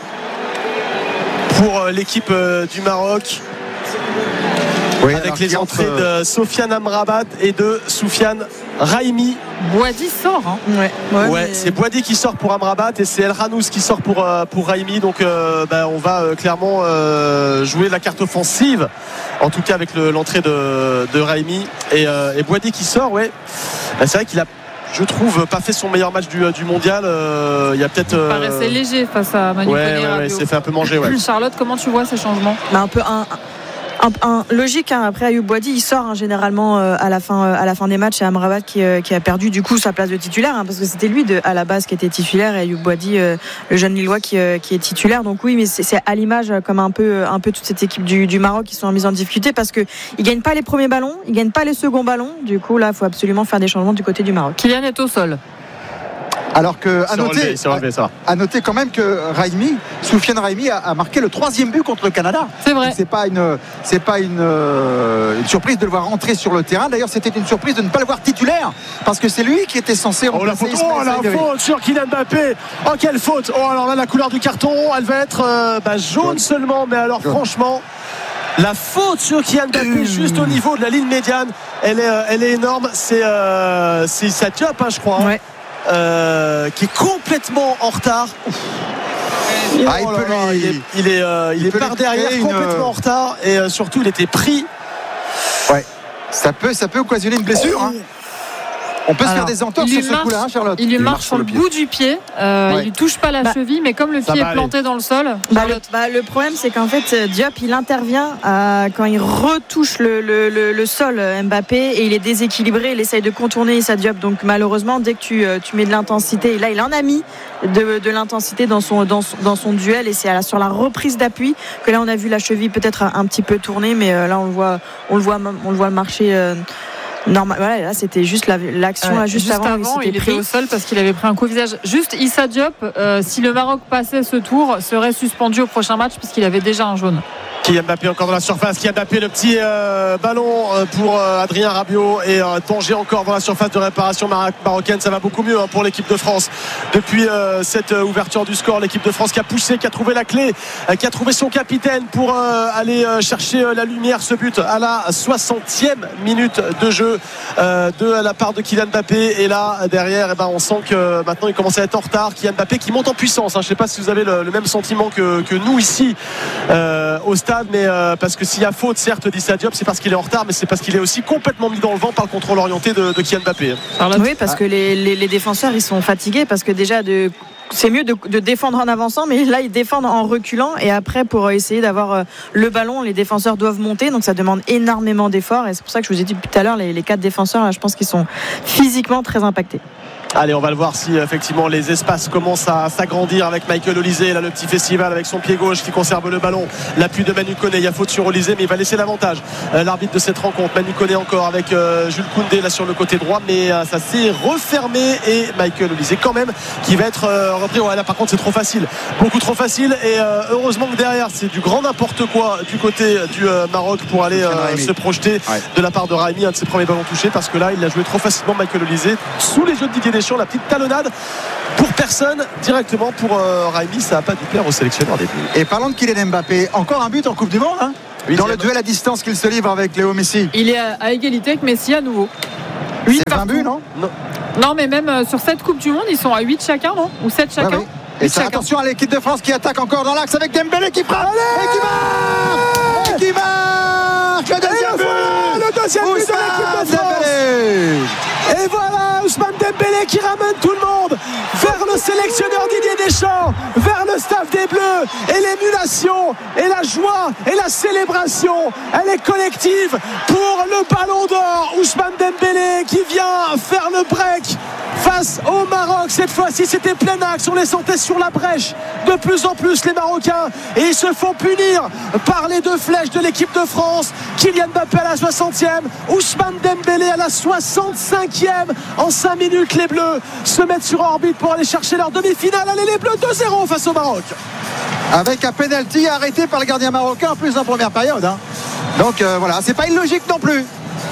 pour euh, l'équipe euh, du Maroc. Oui, avec les entrées entre... de Sofiane Amrabat et de Soufiane Raimi. Boadi sort, hein. Ouais, ouais, ouais mais... c'est Boadi qui sort pour Amrabat et c'est El Ranous qui sort pour, euh, pour Raimi. Donc euh, bah, on va euh, clairement euh, jouer la carte offensive, en tout cas avec le, l'entrée de, de Raimi et, euh, et Boadi qui sort. Ouais, bah, c'est vrai qu'il a, je trouve, pas fait son meilleur match du, du mondial. Euh, il y a peut-être. Euh... Il paraissait léger face à Manu ouais, ouais, ouais, s'est fait un peu manger. Ouais. Charlotte, comment tu vois ces changements? Bah, un peu un. Un, un, logique, hein. Après Ayoub Boadi il sort hein, généralement euh, à la fin euh, à la fin des matchs, et Amrabat qui, euh, qui a perdu du coup sa place de titulaire, hein, parce que c'était lui de, à la base qui était titulaire, et Ayoub Boadi euh, le jeune Lillois qui, euh, qui est titulaire. Donc oui, mais c'est, c'est à l'image euh, comme un peu un peu toute cette équipe du, du Maroc qui sont en mise en difficulté parce que ils gagnent pas les premiers ballons, ils gagnent pas les seconds ballons. Du coup là, il faut absolument faire des changements du côté du Maroc. Kylian est au sol. Alors que à noter, relevé, relevé, ça. à noter quand même que Raimi, Soufiane Raimi a, a marqué le troisième but contre le Canada. C'est vrai. Donc c'est pas une, c'est pas une, euh, une surprise de le voir rentrer sur le terrain. D'ailleurs, c'était une surprise de ne pas le voir titulaire parce que c'est lui qui était censé remplacer. Oh la faute, oh, la faute sur Kylian Mbappé. Oh quelle faute. Oh alors là la couleur du carton, elle va être euh, bah, jaune, jaune seulement. Mais alors jaune. Franchement. La faute sur Kylian Mbappé juste au niveau de la ligne médiane, elle est, elle est énorme. C'est, euh, c'est Issa Diop, hein, je crois. Hein. Ouais. Euh, qui est complètement en retard. Ah, il, oh peut là, lui... il est, il est, euh, il il est par derrière une... complètement en retard et euh, surtout il était pris. Ouais, ça peut, ça peut occasionner une blessure. Oh. Hein. On peut Alors, se faire des entorses sur ce marche, coup-là, hein, Charlotte. Il lui il marche sur le, le bout du pied. Euh, ouais. Il lui touche pas la bah, cheville, mais comme le pied est planté aller. dans le sol. Bah, le, bah, le problème, c'est qu'en fait, Diop, il intervient à, quand il retouche le, le, le, le sol, Mbappé, et il est déséquilibré. Il essaye de contourner Issa Diop. Donc malheureusement, dès que tu, tu mets de l'intensité, et là, il en a mis de, de l'intensité dans son, dans, dans son duel, et c'est à la, sur la reprise d'appui que là, on a vu la cheville peut-être un, un petit peu tourner, mais euh, là, on le voit, on le voit, on le voit marcher. Euh, Normal, voilà, là c'était juste la, l'action là, juste, juste avant, avant il, il était au sol parce qu'il avait pris un coup au visage. Juste Issa Diop, euh, si le Maroc passait ce tour, serait suspendu au prochain match puisqu'il avait déjà un jaune. Kylian Mbappé encore dans la surface, Kylian Mbappé le petit euh, ballon pour euh, Adrien Rabiot et euh, Tanger encore dans la surface de réparation mar- marocaine. Ça va beaucoup mieux hein, pour l'équipe de France depuis euh, cette euh, ouverture du score. L'équipe de France qui a poussé, qui a trouvé la clé, euh, qui a trouvé son capitaine pour euh, aller euh, chercher euh, la lumière. Ce but à la soixantième minute de jeu euh, de la part de Kylian Mbappé, et là derrière eh ben, on sent que maintenant il commence à être en retard. Kylian Mbappé qui monte en puissance, hein. Je ne sais pas si vous avez le, le même sentiment que, que nous ici euh, au stade, mais euh, parce que s'il y a faute certes d'Issa Diop, c'est parce qu'il est en retard, mais c'est parce qu'il est aussi complètement mis dans le vent par le contrôle orienté de, de Kylian Mbappé. Oui, parce que les, les, les défenseurs ils sont fatigués, parce que déjà de c'est mieux de, de défendre en avançant, mais là ils défendent en reculant, et après pour essayer d'avoir le ballon, les défenseurs doivent monter, donc ça demande énormément d'efforts, et c'est pour ça que je vous ai dit tout à l'heure, les, les quatre défenseurs là, je pense qu'ils sont physiquement très impactés. Allez, on va le voir si effectivement les espaces commencent à s'agrandir avec Michael Olysée. Là, le petit festival avec son pied gauche qui conserve le ballon. L'appui de Manu Koné. Il y a faute sur Olysée, mais il va laisser l'avantage. Euh, l'arbitre de cette rencontre, Manu Koné encore avec euh, Jules Koundé là sur le côté droit, mais euh, ça s'est refermé et Michael Olysée quand même qui va être euh, repris. Ouais, là par contre c'est trop facile, beaucoup trop facile et euh, heureusement que derrière c'est du grand n'importe quoi du côté du euh, Maroc pour aller euh, se projeter ouais. de la part de Raimi, un de ses premiers ballons touchés, parce que là il a joué trop facilement Michael Olysée sous les yeux de Didier Deschamps. La petite talonnade pour personne directement pour euh, Raimi, ça n'a pas dû plaire au sélectionneur des Bleus. Et parlons de Kylian Mbappé, encore un but en Coupe du Monde hein oui, dans le duel à distance qu'il se livre avec Léo Messi. Il est à, à égalité avec Messi à nouveau. C'est vingt buts, non, non Non, mais même euh, sur cette Coupe du Monde, ils sont à huit chacun, non Ou sept chacun. Ouais, oui. Et ça, attention à l'équipe de France qui attaque encore dans l'axe avec Dembélé qui frappe et qui marque et qui marque le deuxième but, le deuxième but de l'équipe de France. Dembélé. Et voilà Ousmane Dembélé qui ramène tout le monde vers le sélectionneur Didier Deschamps, vers le staff des Bleus, et l'émulation et la joie et la célébration, elle est collective pour le Ballon d'Or. Ousmane Dembélé qui vient faire le break face au Maroc. Cette fois-ci c'était plein axe, on les sentait sur la brèche de plus en plus les Marocains, et ils se font punir par les deux flèches de l'équipe de France. Kylian Mbappé à la soixantième, Ousmane Dembélé à la soixante-cinquième. En cinq minutes les Bleus se mettent sur orbite pour aller chercher leur demi-finale. Allez les Bleus, deux zéro face au Maroc, avec un penalty arrêté par le gardien marocain en plus en première période hein. Donc euh, voilà, c'est pas illogique non plus.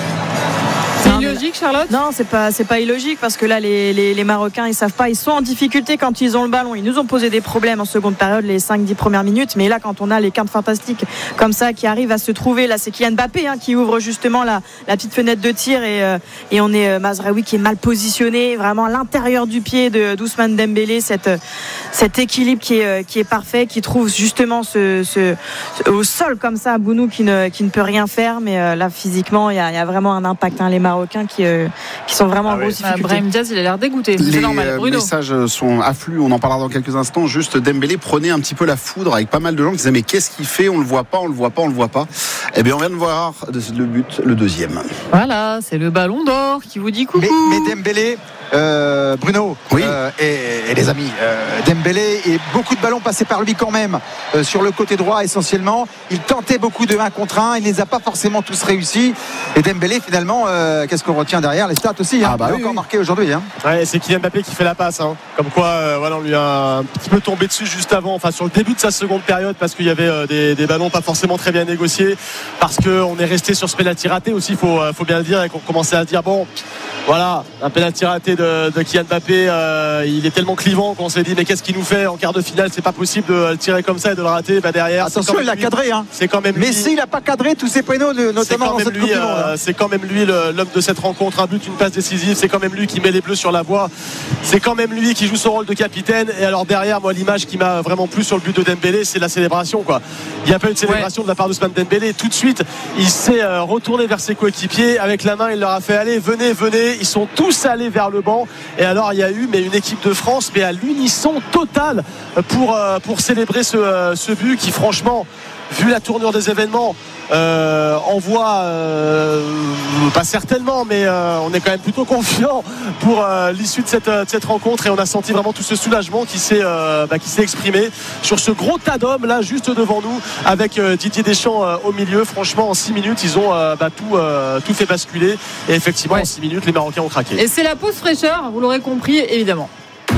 C'est illogique, Charlotte ? Non, c'est pas, c'est pas illogique, parce que là, les, les, les Marocains, ils savent pas, ils sont en difficulté quand ils ont le ballon. Ils nous ont posé des problèmes en seconde période, les cinq dix premières minutes. Mais là, quand on a les quintes fantastiques comme ça qui arrivent à se trouver, là, c'est Kylian Mbappé hein, qui ouvre justement la, la petite fenêtre de tir, et, euh, et on est euh, Mazraoui qui est mal positionné, vraiment à l'intérieur du pied de d'Ousmane Dembélé, cette, cet équilibre qui est, qui est parfait, qui trouve justement ce, ce, ce au sol comme ça, Bounou qui ne, qui ne peut rien faire. Mais euh, là, physiquement, il y a, y a vraiment un impact. Hein, les Marocains qui, euh, qui sont vraiment ah en grosse oui. difficulté. Brahim Diaz, il a l'air dégoûté. Les c'est normal. Bruno. messages sont afflux, on en parlera dans quelques instants. Juste, Dembélé prenait un petit peu la foudre avec pas mal de gens qui disaient mais qu'est-ce qu'il fait, on le voit pas, on le voit pas, on le voit pas. Eh bien on vient de voir le but, le deuxième. Voilà, c'est le Ballon d'Or qui vous dit coucou. Mais, mais Dembélé Euh, Bruno oui. euh, et, et les amis euh, Dembélé, et beaucoup de ballons passés par lui quand même euh, sur le côté droit essentiellement. Il tentait beaucoup de un contre un, il ne les a pas forcément tous réussis, et Dembélé finalement euh, qu'est-ce qu'on retient derrière les stats aussi hein, ah bah il a oui, encore oui. marqué aujourd'hui hein. Ouais, c'est Kylian Mbappé qui fait la passe hein. Comme quoi euh, voilà, on lui a un petit peu tombé dessus juste avant, enfin sur le début de sa seconde période, parce qu'il y avait euh, des, des ballons pas forcément très bien négociés, parce qu'on est resté sur ce penalty raté aussi, il faut, faut bien le dire, et qu'on commençait à se dire bon voilà, un penalty raté de, de Kylian Mbappé, euh, il est tellement clivant qu'on s'est dit mais qu'est-ce qu'il nous fait en quart de finale, c'est pas possible de le tirer comme ça et de le rater. Bah derrière, attention, il l'a cadré hein. C'est quand même lui. Messi, il a pas cadré tous ses pénaux, notamment dans cette lui, euh, c'est quand même lui le, l'homme de cette rencontre, un but, une passe décisive, c'est quand même lui qui met les Bleus sur la voie, c'est quand même lui qui joue son rôle de capitaine. Et alors derrière, moi l'image qui m'a vraiment plu sur le but de Dembélé, c'est la célébration quoi. Il n'y a pas eu de célébration ouais. de la part d'Ousmane Dembélé, tout de suite il s'est euh, retourné vers ses coéquipiers, avec la main il leur a fait allez venez venez, ils sont tous allés vers le banc, et alors il y a eu mais une équipe de France mais à l'unisson total pour, euh, pour célébrer ce, euh, ce but qui franchement, vu la tournure des événements, euh, envoie euh, pas certainement mais euh, on est quand même plutôt confiant pour euh, l'issue de cette, de cette rencontre, et on a senti vraiment tout ce soulagement qui s'est, euh, bah, qui s'est exprimé sur ce gros tas d'hommes là juste devant nous, avec euh, Didier Deschamps euh, au milieu. Franchement en six minutes ils ont euh, bah, tout, euh, tout fait basculer, et effectivement ouais. en six minutes les Marocains ont craqué, et c'est la pause fraîcheur, vous l'aurez compris évidemment.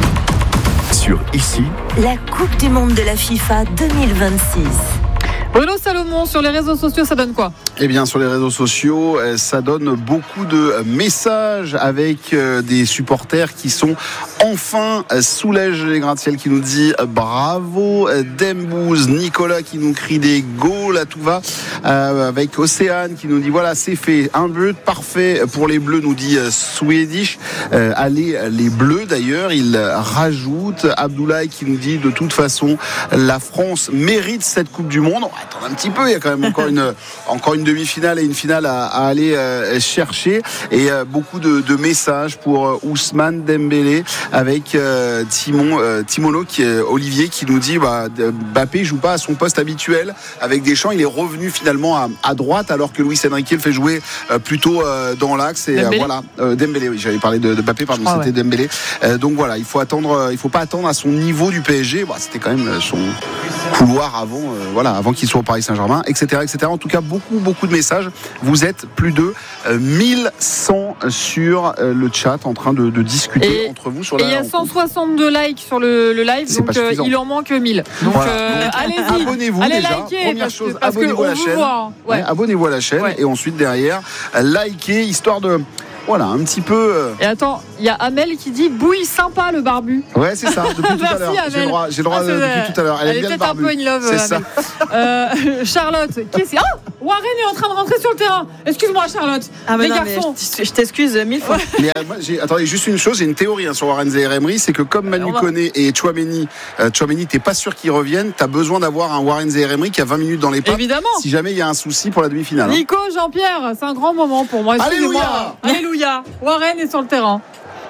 Sur Ici, la Coupe du Monde de la FIFA deux mille vingt-six. Bruno Salomon, sur les réseaux sociaux, ça donne quoi ? Eh bien, sur les réseaux sociaux, ça donne beaucoup de messages avec des supporters qui sont enfin soulagés. Les gratte-ciel qui nous dit bravo, Dembouz, Nicolas qui nous crie des goals à tout va, euh, avec Océane qui nous dit voilà, c'est fait, un but parfait pour les Bleus, nous dit Swedish. Euh, allez, les Bleus d'ailleurs, il rajoute. Abdoulaye qui nous dit de toute façon, la France mérite cette Coupe du Monde. attendre un petit peu. Il y a quand même encore une, encore une demi-finale et une finale à, à aller euh, chercher. Et euh, beaucoup de, de messages pour euh, Ousmane Dembélé avec euh, Timon, euh, Timono, qui est Olivier, qui nous dit bah, Mbappé joue pas à son poste habituel avec Deschamps. Il est revenu finalement à, à droite alors que Luis Enrique le fait jouer euh, plutôt euh, dans l'axe. Et euh, voilà, euh, Dembélé. Oui, j'avais parlé de, de Mbappé, pardon, ah, c'était ouais. Dembélé. Euh, donc voilà, il faut attendre. Euh, il faut pas attendre à son niveau du P S G. Bah, c'était quand même son couloir avant, euh, voilà, avant qu'il soit au Paris Saint-Germain, et cetera, et cetera. En tout cas, beaucoup, beaucoup de messages. Vous êtes plus de euh, mille cent sur euh, le chat en train de, de discuter et, entre vous sur la. Et il y a cent soixante-deux likes sur le, le live, donc euh, il en manque mille. Donc, voilà. euh, donc allez-y, abonnez-vous allez déjà. liker. Première parce chose, que, parce abonnez-vous à la chaîne. Ouais. Ouais, abonnez-vous à la chaîne ouais. Et ensuite derrière, likez histoire de. Voilà, un petit peu. Et attends, il y a Amel qui dit bouille sympa le barbu. Ouais, c'est ça, depuis tout à l'heure. J'ai le droit, j'ai le droit ah, depuis tout à l'heure. Elle, Elle est peut-être un peu in love. C'est ça. Euh, Charlotte, qu'est-ce que oh, Warren est en train de rentrer sur le terrain. Excuse-moi, Charlotte. Ah, mais les non, garçons. Mais je t'excuse mille fois. Mais, moi, j'ai, attendez, juste une chose, j'ai une théorie hein, sur Warren Zaïre-Emery, c'est que comme Manu Koné et Tchouaméni, euh, Tchouaméni, t'es pas sûr qu'ils reviennent, t'as besoin d'avoir un Warren Zaïre-Emery qui a vingt minutes dans les pattes. Évidemment. Si jamais il y a un souci pour la demi-finale. Hein. Nico, Jean-Pierre, c'est un grand moment pour moi. Alléluia. Alléluia. Warren est sur le terrain.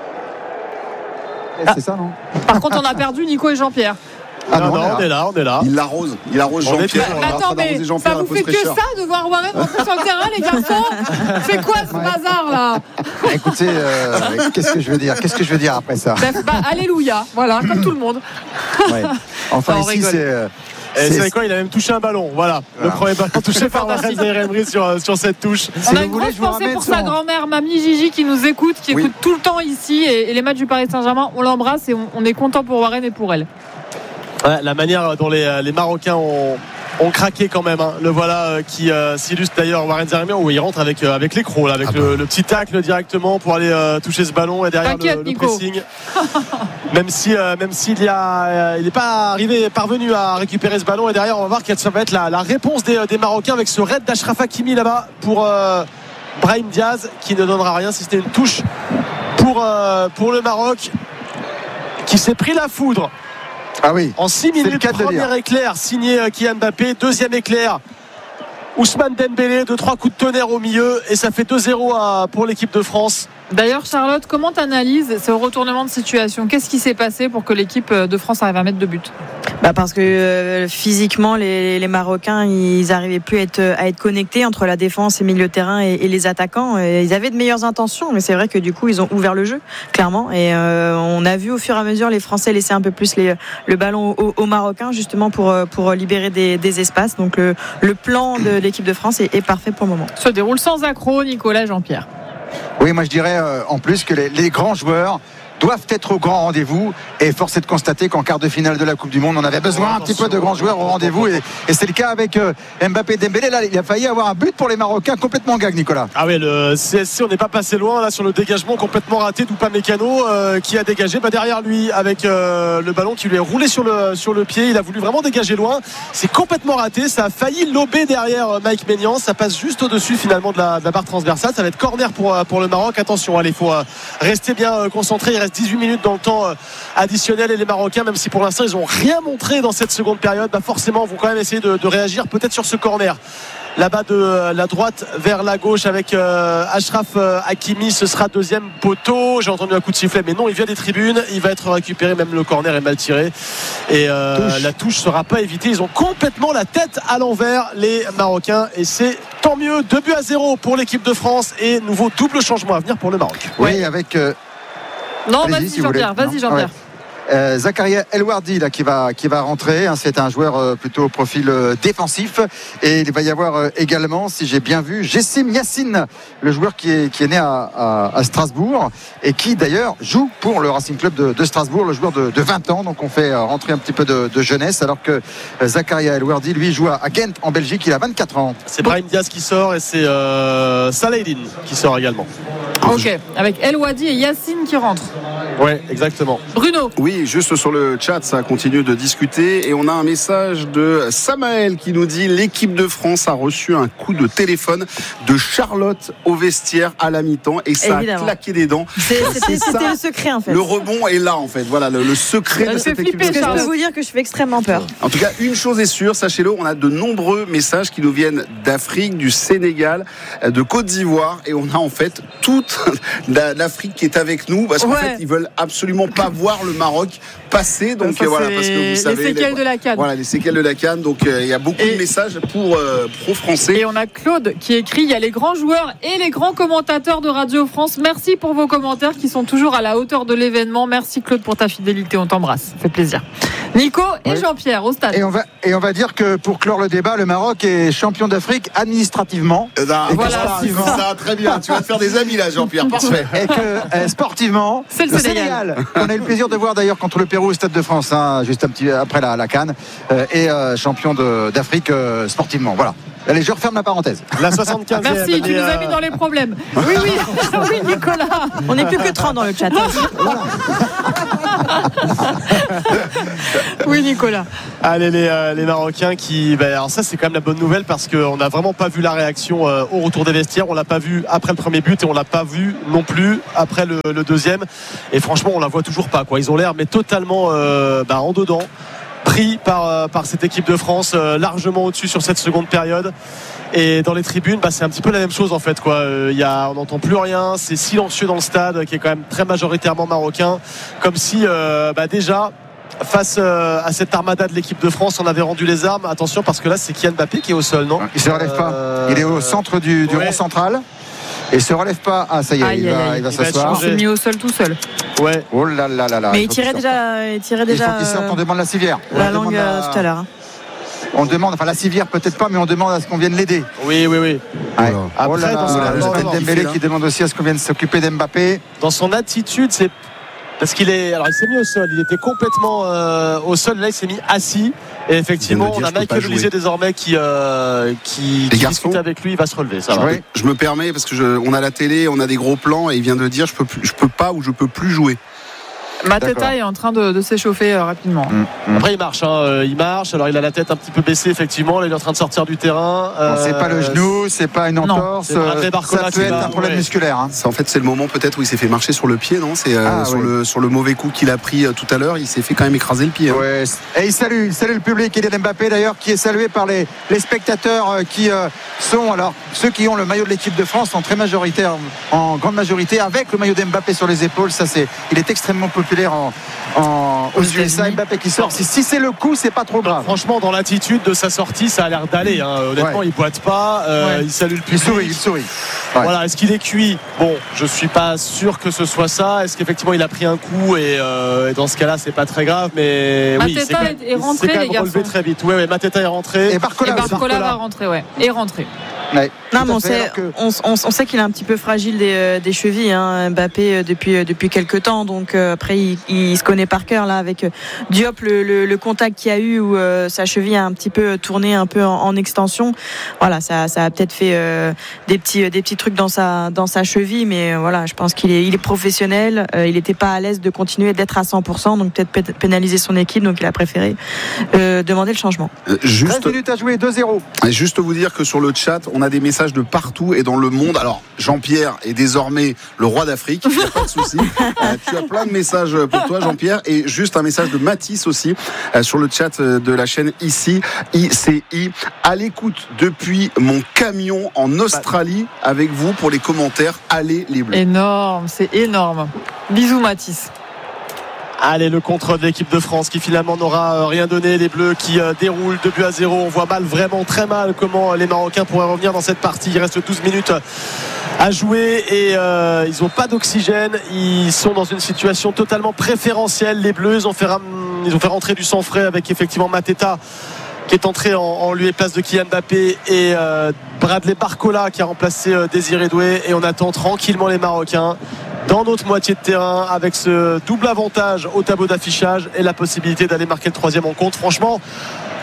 Ah. C'est ça, non? Par contre, on a perdu Nico et Jean-Pierre. Ah non, non, on est là, on est là. Il l'arrose, il arrose Jean-Pierre. Bah, attends, mais ça vous fait que ça de voir Warren rentrer sur le terrain, les garçons? C'est quoi ce ouais. bazar là? Écoutez, euh, qu'est-ce que je veux dire? Qu'est-ce que je veux dire après ça? Bah, bah, alléluia, voilà, comme tout le monde. Ouais. Enfin, ça, ici, c'est. Euh, Et c'est quoi, il a même touché un ballon. Voilà, voilà. Le premier ballon touché par Warren Zaïre-Emery sur, sur cette touche. On a une grosse pensée pour sa grand-mère, mamie Gigi, qui nous écoute, qui oui. écoute tout le temps ici. Et, et les matchs du Paris Saint-Germain, on l'embrasse et on, on est content pour Warren et pour elle. Ouais, la manière dont les, les Marocains ont, ont craqué quand même. Hein. Le voilà euh, qui euh, s'illustre d'ailleurs Warren Zaïre-Emery où il rentre avec, euh, avec l'écrou, là, avec ah bah. le, le petit tacle directement pour aller euh, toucher ce ballon et derrière le, le pressing. Même si, euh, même s'il y a, euh, il n'est pas arrivé, parvenu à récupérer ce ballon et derrière on va voir quelle va être la, la réponse des, des Marocains avec ce raid d'Achraf Hakimi là-bas pour euh, Brahim Diaz qui ne donnera rien si c'était une touche pour, euh, pour le Maroc qui s'est pris la foudre. Ah oui. En six minutes, premier éclair signé Kylian Mbappé, deuxième éclair Ousmane Dembélé, deux trois coups de tonnerre au milieu et ça fait deux zéro pour l'équipe de France. D'ailleurs Charlotte, comment tu analyses ce retournement de situation? Qu'est-ce qui s'est passé pour que l'équipe de France arrive à mettre deux buts? Bah parce que euh, physiquement les, les Marocains ils n'arrivaient plus à être, à être connectés entre la défense et milieu de terrain et, et les attaquants. Et ils avaient de meilleures intentions, mais c'est vrai que du coup ils ont ouvert le jeu clairement. Et euh, on a vu au fur et à mesure les Français laisser un peu plus les, le ballon aux, aux Marocains justement pour, pour libérer des, des espaces. Donc le, le plan de l'équipe de France est, est parfait pour le moment. Se déroule sans accroc, Nicolas, Jean-Pierre. Oui, moi je dirais euh, en plus que les, les grands joueurs doivent être au grand rendez-vous et force est de constater qu'en quart de finale de la Coupe du Monde on avait besoin un petit peu de grands joueurs au rendez-vous et, et c'est le cas avec euh, Mbappé et Dembélé. Là il a failli avoir un but pour les Marocains complètement gag, Nicolas. Ah oui, le C S C on n'est pas passé loin là sur le dégagement complètement raté d'Upamecano euh, qui a dégagé bah, derrière lui avec euh, le ballon qui lui est roulé sur le, sur le pied. Il a voulu vraiment dégager loin, c'est complètement raté, ça a failli lober derrière euh, Mike Maignan, ça passe juste au-dessus finalement de la, de la barre transversale. Ça va être corner pour, pour le Maroc. Attention, allez, il faut euh, rester bien euh, concentré, il reste dix-huit minutes dans le temps additionnel et les Marocains, même si pour l'instant ils n'ont rien montré dans cette seconde période, bah forcément vont quand même essayer de, de réagir peut-être sur ce corner là-bas de la droite vers la gauche avec euh, Achraf euh, Hakimi. Ce sera deuxième poteau, j'ai entendu un coup de sifflet mais non, il vient des tribunes, il va être récupéré, même le corner est mal tiré et euh, touche. La touche sera pas évitée. Ils ont complètement la tête à l'envers les Marocains et c'est tant mieux. Deux buts à zéro pour l'équipe de France et nouveau double changement à venir pour le Maroc. Oui, ouais. avec euh... Non, vas-y, si Jean-Pierre, vas-y Jean-Pierre. Ouais. Euh, Zakaria El Wardi là, qui, va, qui va rentrer, hein, c'est un joueur euh, plutôt au profil euh, défensif et il va y avoir euh, également, si j'ai bien vu, Jessim Yassine, le joueur qui est, qui est né à, à, à Strasbourg et qui d'ailleurs joue pour le Racing Club de, de Strasbourg, le joueur de, de vingt ans, donc on fait euh, rentrer un petit peu de, de jeunesse alors que euh, Zakaria El Wardi lui joue à, à Ghent en Belgique, il a vingt-quatre ans. C'est Brahim Diaz qui sort et c'est euh, Salahedine qui sort également. Ok, avec El Wadi et Yacine qui rentrent. Ouais, exactement. Bruno. Oui, juste sur le chat, ça continue de discuter et on a un message de Samaël qui nous dit l'équipe de France a reçu un coup de téléphone de Charlotte au vestiaire à la mi-temps et ça Évidemment. a claqué des dents. C'est, c'était, c'était le secret en fait. Le rebond est là en fait. Voilà le, le secret ça de cette équipe de France. France. Je peux vous dire que je fais extrêmement peur. En tout cas, une chose est sûre, sachez-le, on a de nombreux messages qui nous viennent d'Afrique, du Sénégal, de Côte d'Ivoire et on a en fait toute l'Afrique qui est avec nous parce qu'en ouais. fait ils veulent absolument pas voir le Maroc passer. Donc ça, voilà, parce que vous savez les séquelles les, de la CAN. Voilà, les séquelles de la CAN. Donc il euh, y a beaucoup et, de messages pour euh, pro français. Et on a Claude qui écrit, il y a les grands joueurs et les grands commentateurs de Radio France. Merci pour vos commentaires qui sont toujours à la hauteur de l'événement. Merci Claude pour ta fidélité, on t'embrasse. Ça fait plaisir. Nico et oui. Jean-Pierre au stade. Et on va et on va dire que pour clore le débat, le Maroc est champion d'Afrique administrativement. Euh, non, et voilà, sportivement. Ça très bien. Tu vas te faire des amis là, Jean-Pierre. Parfait. Et que euh, sportivement, c'est le, le Sénégal. Sénégal. On a eu le plaisir de voir d'ailleurs contre le Pérou au Stade de France, hein, juste un petit après la, la CAN, euh, et euh, champion de, d'Afrique euh, sportivement. Voilà. Allez, je referme la parenthèse. La soixante-quinzième. Merci, tu nous as mis dans les problèmes. Oui, oui, oui, Nicolas. On n'est plus que trente dans le chat. Voilà. Oui, Nicolas. Allez, les, euh, les Marocains qui. Ben, alors, ça, c'est quand même la bonne nouvelle parce qu'on n'a vraiment pas vu la réaction euh, au retour des vestiaires. On l'a pas vu après le premier but et on l'a pas vu non plus après le, le deuxième. Et franchement, on la voit toujours pas, quoi. Ils ont l'air, mais totalement euh, ben, en dedans. Pris par, par cette équipe de France euh, largement au-dessus sur cette seconde période. Et dans les tribunes, bah, c'est un petit peu la même chose en fait, quoi. Euh, y a, on n'entend plus rien, c'est silencieux dans le stade qui est quand même très majoritairement marocain, comme si euh, bah, déjà face euh, à cette armada de l'équipe de France on avait rendu les armes. Attention parce que là c'est Kylian Mbappé qui est au sol, non? Il se relève pas, euh... il est au centre du, du ouais. rond central. Et se relève pas. Ah ça y est, aïe, il, va, aïe, il va il s'asseoir. Il s'est mis au sol tout seul. Ouais. Oh là là là là. Mais il tirait déjà, il tirait déjà. Il faut qu'il sorte. On demande la civière. La on langue euh, tout à l'heure. On demande, enfin la civière peut-être pas, mais on demande à ce qu'on vienne l'aider. Oui, oui, oui. Ouais. Après, oh là là, dans son Ousmane Dembélé qui demande aussi à ce qu'on vienne s'occuper d'Mbappé. Dans son attitude, c'est parce qu'il est, alors il s'est mis au sol, il était complètement euh, au sol. Là, il s'est mis assis. Et effectivement, on a Michael Olise désormais qui, euh, qui, qui discute avec lui. Il va se relever. Ça va. Oui. Je me permets parce que je, on a la télé, on a des gros plans et il vient de dire je peux, plus, je peux pas ou je peux plus jouer. Mateta est en train de, de s'échauffer euh, rapidement. Mmh, mmh. Après il marche, hein, il marche. Alors il a la tête un petit peu baissée effectivement. Là, il est en train de sortir du terrain. Euh, bon, c'est pas le genou, c'est pas une entorse. Ça peut être un problème ouais. musculaire. Hein. En fait, c'est le moment peut-être où il s'est fait marcher sur le pied, non? C'est euh, ah, sur oui. le sur le mauvais coup qu'il a pris euh, tout à l'heure. Il s'est fait quand même écraser le pied. Hein. Ouais. Et il salue, il salue le public. Kylian Mbappé d'ailleurs, qui est salué par les, les spectateurs euh, qui euh, sont alors ceux qui ont le maillot de l'équipe de France sont très majoritaires, en grande majorité avec le maillot d'Mbappé sur les épaules. Ça c'est, il est extrêmement populaire en En, aux U S A. Mbappé qui sort. Si, si c'est le coup, c'est pas trop grave. Franchement, dans l'attitude de sa sortie, ça a l'air d'aller. Hein. Honnêtement, ouais. il boite pas. Euh, ouais. Il salue le public. Il sourit. Il sourit. Ouais. Voilà. Est-ce qu'il est cuit? Bon, je suis pas sûr que ce soit ça. Est-ce qu'effectivement il a pris un coup et, euh, et dans ce cas-là, c'est pas très grave. Mais Mateta oui, c'est est rentré, c'est quand les même garçons. relevé très vite. Ouais, ouais. Mateta est rentré. Et Barcola, et Barcola va rentrer, ouais. Et rentré. Ouais, non, mais on sait, que... on, on, on sait qu'il est un petit peu fragile des, des chevilles, hein, Mbappé depuis depuis quelques temps. Donc euh, après, il, il se connaît par cœur là avec Diop, le, le, le contact qu'il y a eu où euh, sa cheville a un petit peu tourné un peu en, en extension. Voilà, ça, ça a peut-être fait euh, des petits des petits trucs dans sa dans sa cheville, mais euh, voilà, je pense qu'il est il est professionnel. Euh, il n'était pas à l'aise de continuer d'être à cent pour cent, donc peut-être pénaliser son équipe. Donc il a préféré euh, demander le changement. Euh, juste treize minutes à jouer, deux zéro. Et juste vous dire que sur le chat, on On a des messages de partout et dans le monde. Alors, Jean-Pierre est désormais le roi d'Afrique, il n'y a pas de souci. Euh, tu as plein de messages pour toi, Jean-Pierre, et juste un message de Mathis aussi euh, sur le chat de la chaîne ici, I C I. À l'écoute depuis mon camion en Australie avec vous pour les commentaires. Allez les Bleus. Énorme, c'est énorme. Bisous, Mathis. Allez, le contre de l'équipe de France qui finalement n'aura rien donné. Les Bleus qui euh, déroulent deux buts à zéro. On voit mal, vraiment très mal comment les Marocains pourraient revenir dans cette partie. Il reste douze minutes à jouer et euh, ils n'ont pas d'oxygène. Ils sont dans une situation totalement préférentielle. Les Bleus, ils ont fait, ram... ils ont fait rentrer du sang frais avec effectivement Mateta qui est entré en, en lieu et place de Kylian Mbappé et euh, Bradley Barcola qui a remplacé euh, Désiré Doué. Et on attend tranquillement les Marocains dans notre moitié de terrain avec ce double avantage au tableau d'affichage et la possibilité d'aller marquer le troisième en compte. Franchement,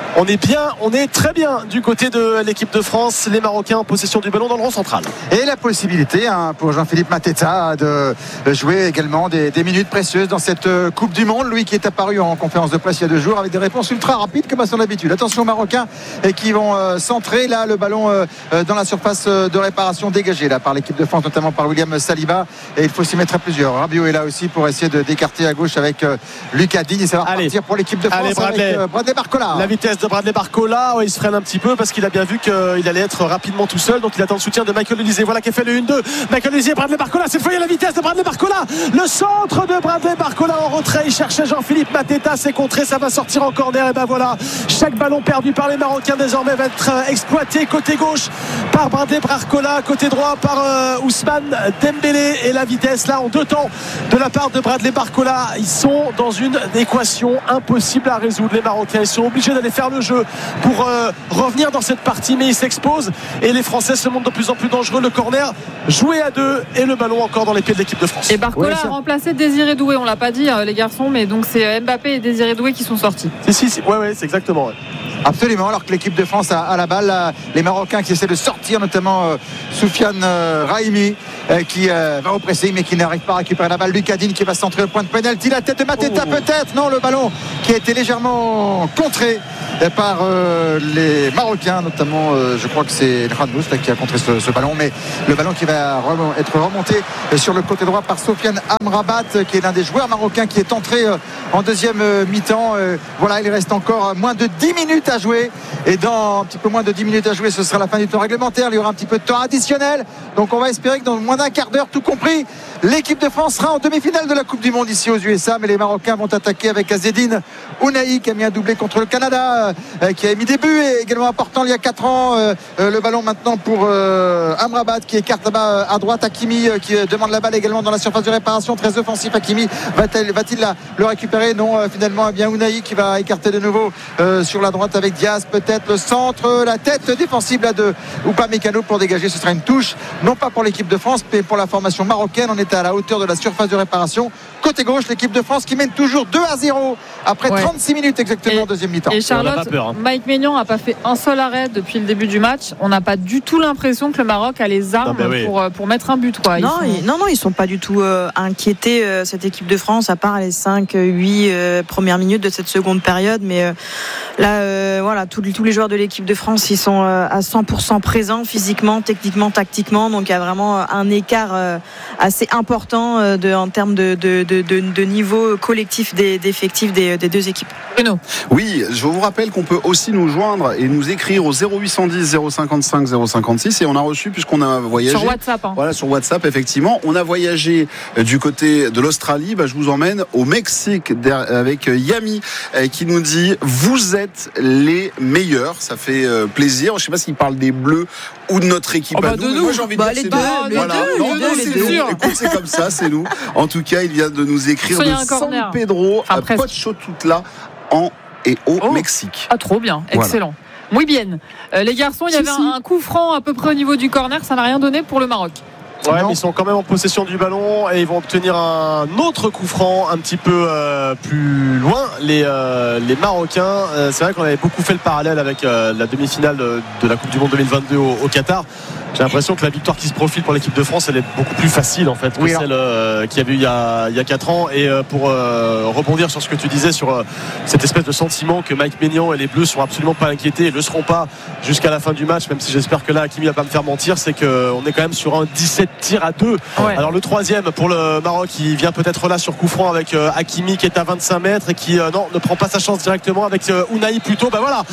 On est bien, on est très bien du côté de l'équipe de France. Les Marocains en possession du ballon dans le rond central. Et la possibilité hein, pour Jean-Philippe Mateta de jouer également des, des minutes précieuses dans cette Coupe du Monde. Lui qui est apparu en conférence de presse il y a deux jours avec des réponses ultra rapides comme à son habitude. Attention aux Marocains et qui vont euh, centrer là le ballon euh, dans la surface de réparation dégagée là par l'équipe de France, notamment par William Saliba. Et il faut s'y mettre à plusieurs. Rabiot est là aussi pour essayer de d'écarter à gauche avec euh, Lucas Digne. Et ça va repartir pour l'équipe de France. Allez, Bradley. avec euh, Bradley Barcola. La vitesse de Bradley Barcola, ouais, il se freine un petit peu parce qu'il a bien vu qu'il allait être rapidement tout seul, donc il attend le soutien de Michael Olise. Voilà qui a fait le un deux. Michael Olise, Bradley Barcola, cette fois il y a la vitesse de Bradley Barcola, le centre de Bradley Barcola en retrait, il cherchait Jean-Philippe Mateta, c'est contré, ça va sortir en corner. Et ben voilà, chaque ballon perdu par les Marocains désormais va être exploité côté gauche par Bradley Barcola, côté droit par euh, Ousmane Dembélé. Et la vitesse là en deux temps de la part de Bradley Barcola, ils sont dans une équation impossible à résoudre. Les Marocains, ils sont obligés d'aller faire le jeu pour euh, revenir dans cette partie, mais ils s'exposent et les Français se montrent de plus en plus dangereux. Le corner joué à deux et le ballon encore dans les pieds de l'équipe de France. Et Barcola ouais, a remplacé Désiré Doué, on l'a pas dit les garçons, mais donc c'est Mbappé et Désiré Doué qui sont sortis. Si si, si. ouais ouais c'est exactement ouais. Absolument, alors que l'équipe de France a, a la balle, là, les Marocains qui essaient de sortir, notamment euh, Soufiane euh, Raimi euh, qui euh, va au pressing mais qui n'arrive pas à récupérer la balle. Lucas Digne qui va centrer le point de pénalty, la tête de Mateta oh. peut-être, non, le ballon qui a été légèrement contré par euh, les Marocains, notamment euh, je crois que c'est Radous qui a contré ce, ce ballon, mais le ballon qui va rem- être remonté sur le côté droit par Sofiane Amrabat qui est l'un des joueurs marocains qui est entré euh, en deuxième euh, mi-temps. Euh, voilà, il reste encore moins de dix minutes à jouer et dans un petit peu moins de dix minutes à jouer ce sera la fin du temps réglementaire. Il y aura un petit peu de temps additionnel, donc on va espérer que dans moins d'un quart d'heure, tout compris, l'équipe de France sera en demi-finale de la Coupe du Monde ici aux U S A. Mais les Marocains vont attaquer avec Azzedine Ounahi qui a mis un doublé contre le Canada, euh, qui a mis des buts et également important il y a quatre ans. Euh, euh, le ballon maintenant pour euh, Amrabat qui écarte là-bas à droite. Hakimi euh, qui euh, demande la balle également dans la surface de réparation, très offensif. Hakimi va-t-il, va-t-il la, le récupérer? Non, euh, finalement eh bien Ounahi qui va écarter de nouveau euh, sur la droite avec Diaz, peut-être le centre, la tête défensive là de Upamecano pour dégager. Ce sera une touche, non pas pour l'équipe de France mais pour la formation marocaine. On était à la hauteur de la surface de réparation. Côté gauche, l'équipe de France qui mène toujours deux à zéro après ouais. trente-six minutes exactement en deuxième mi-temps. Et Charlotte, peur, hein. Mike Maignan n'a pas fait un seul arrêt depuis le début du match. On n'a pas du tout l'impression que le Maroc a les armes non, oui. pour, pour mettre un but. Quoi. Ils non, sont... ils, non, non, ils ne sont pas du tout euh, inquiétés, euh, cette équipe de France, à part les cinq huit euh, premières minutes de cette seconde période. Mais euh, là, euh, voilà, tous, tous les joueurs de l'équipe de France, ils sont euh, à cent pour cent présents physiquement, techniquement, tactiquement. Donc il y a vraiment un écart euh, assez important euh, de, en termes de, de, de, de, de niveau collectif des, d'effectifs des, des deux équipes. Bruno. Oui, je vous rappelle qu'on peut aussi nous joindre et nous écrire au zéro huit cent dix zéro cinquante-cinq zéro cinquante-six et on a reçu, puisqu'on a voyagé sur WhatsApp hein. Voilà, sur WhatsApp effectivement, on a voyagé du côté de l'Australie. Bah, je vous emmène au Mexique avec Yami qui nous dit vous êtes les meilleurs. Ça fait plaisir. Je sais pas s'il parle des Bleus ou de notre équipe oh bah à nous. De nous. Moi j'ai envie bah, de dire les deux, les voilà. deux, non, les non, deux, c'est les nous. deux. Écoute, c'est comme ça, c'est nous. En tout cas, il vient de nous écrire de San Pedro à enfin, Pochotutla en et au oh. Mexique. Ah, trop bien, excellent. Voilà. Muy bien. Euh, les garçons, il y si, avait si. un coup franc à peu près au niveau du corner, ça n'a rien donné pour le Maroc. Ouais, mais ils sont quand même en possession du ballon et ils vont obtenir un autre coup franc un petit peu euh, plus loin. Les, euh, les Marocains, euh, c'est vrai qu'on avait beaucoup fait le parallèle avec euh, la demi-finale de, de la Coupe du Monde deux mille vingt-deux au, au Qatar. J'ai l'impression que la victoire qui se profile pour l'équipe de France, elle est beaucoup plus facile en fait que oui, celle euh, qu'il y avait eu il y a, il y a quatre ans. Et euh, pour euh, rebondir sur ce que tu disais sur euh, cette espèce de sentiment que Mike Maignan et les Bleus sont absolument pas inquiétés et ne le seront pas jusqu'à la fin du match, même si j'espère que là Hakimi va pas me faire mentir, c'est qu'on est quand même sur un dix-sept tirs à deux. Ouais. Alors le troisième pour le Maroc, il vient peut-être là sur coup franc avec euh, Hakimi qui est à vingt-cinq mètres et qui euh, non, ne prend pas sa chance directement avec euh, Ounahi plutôt. Ben voilà,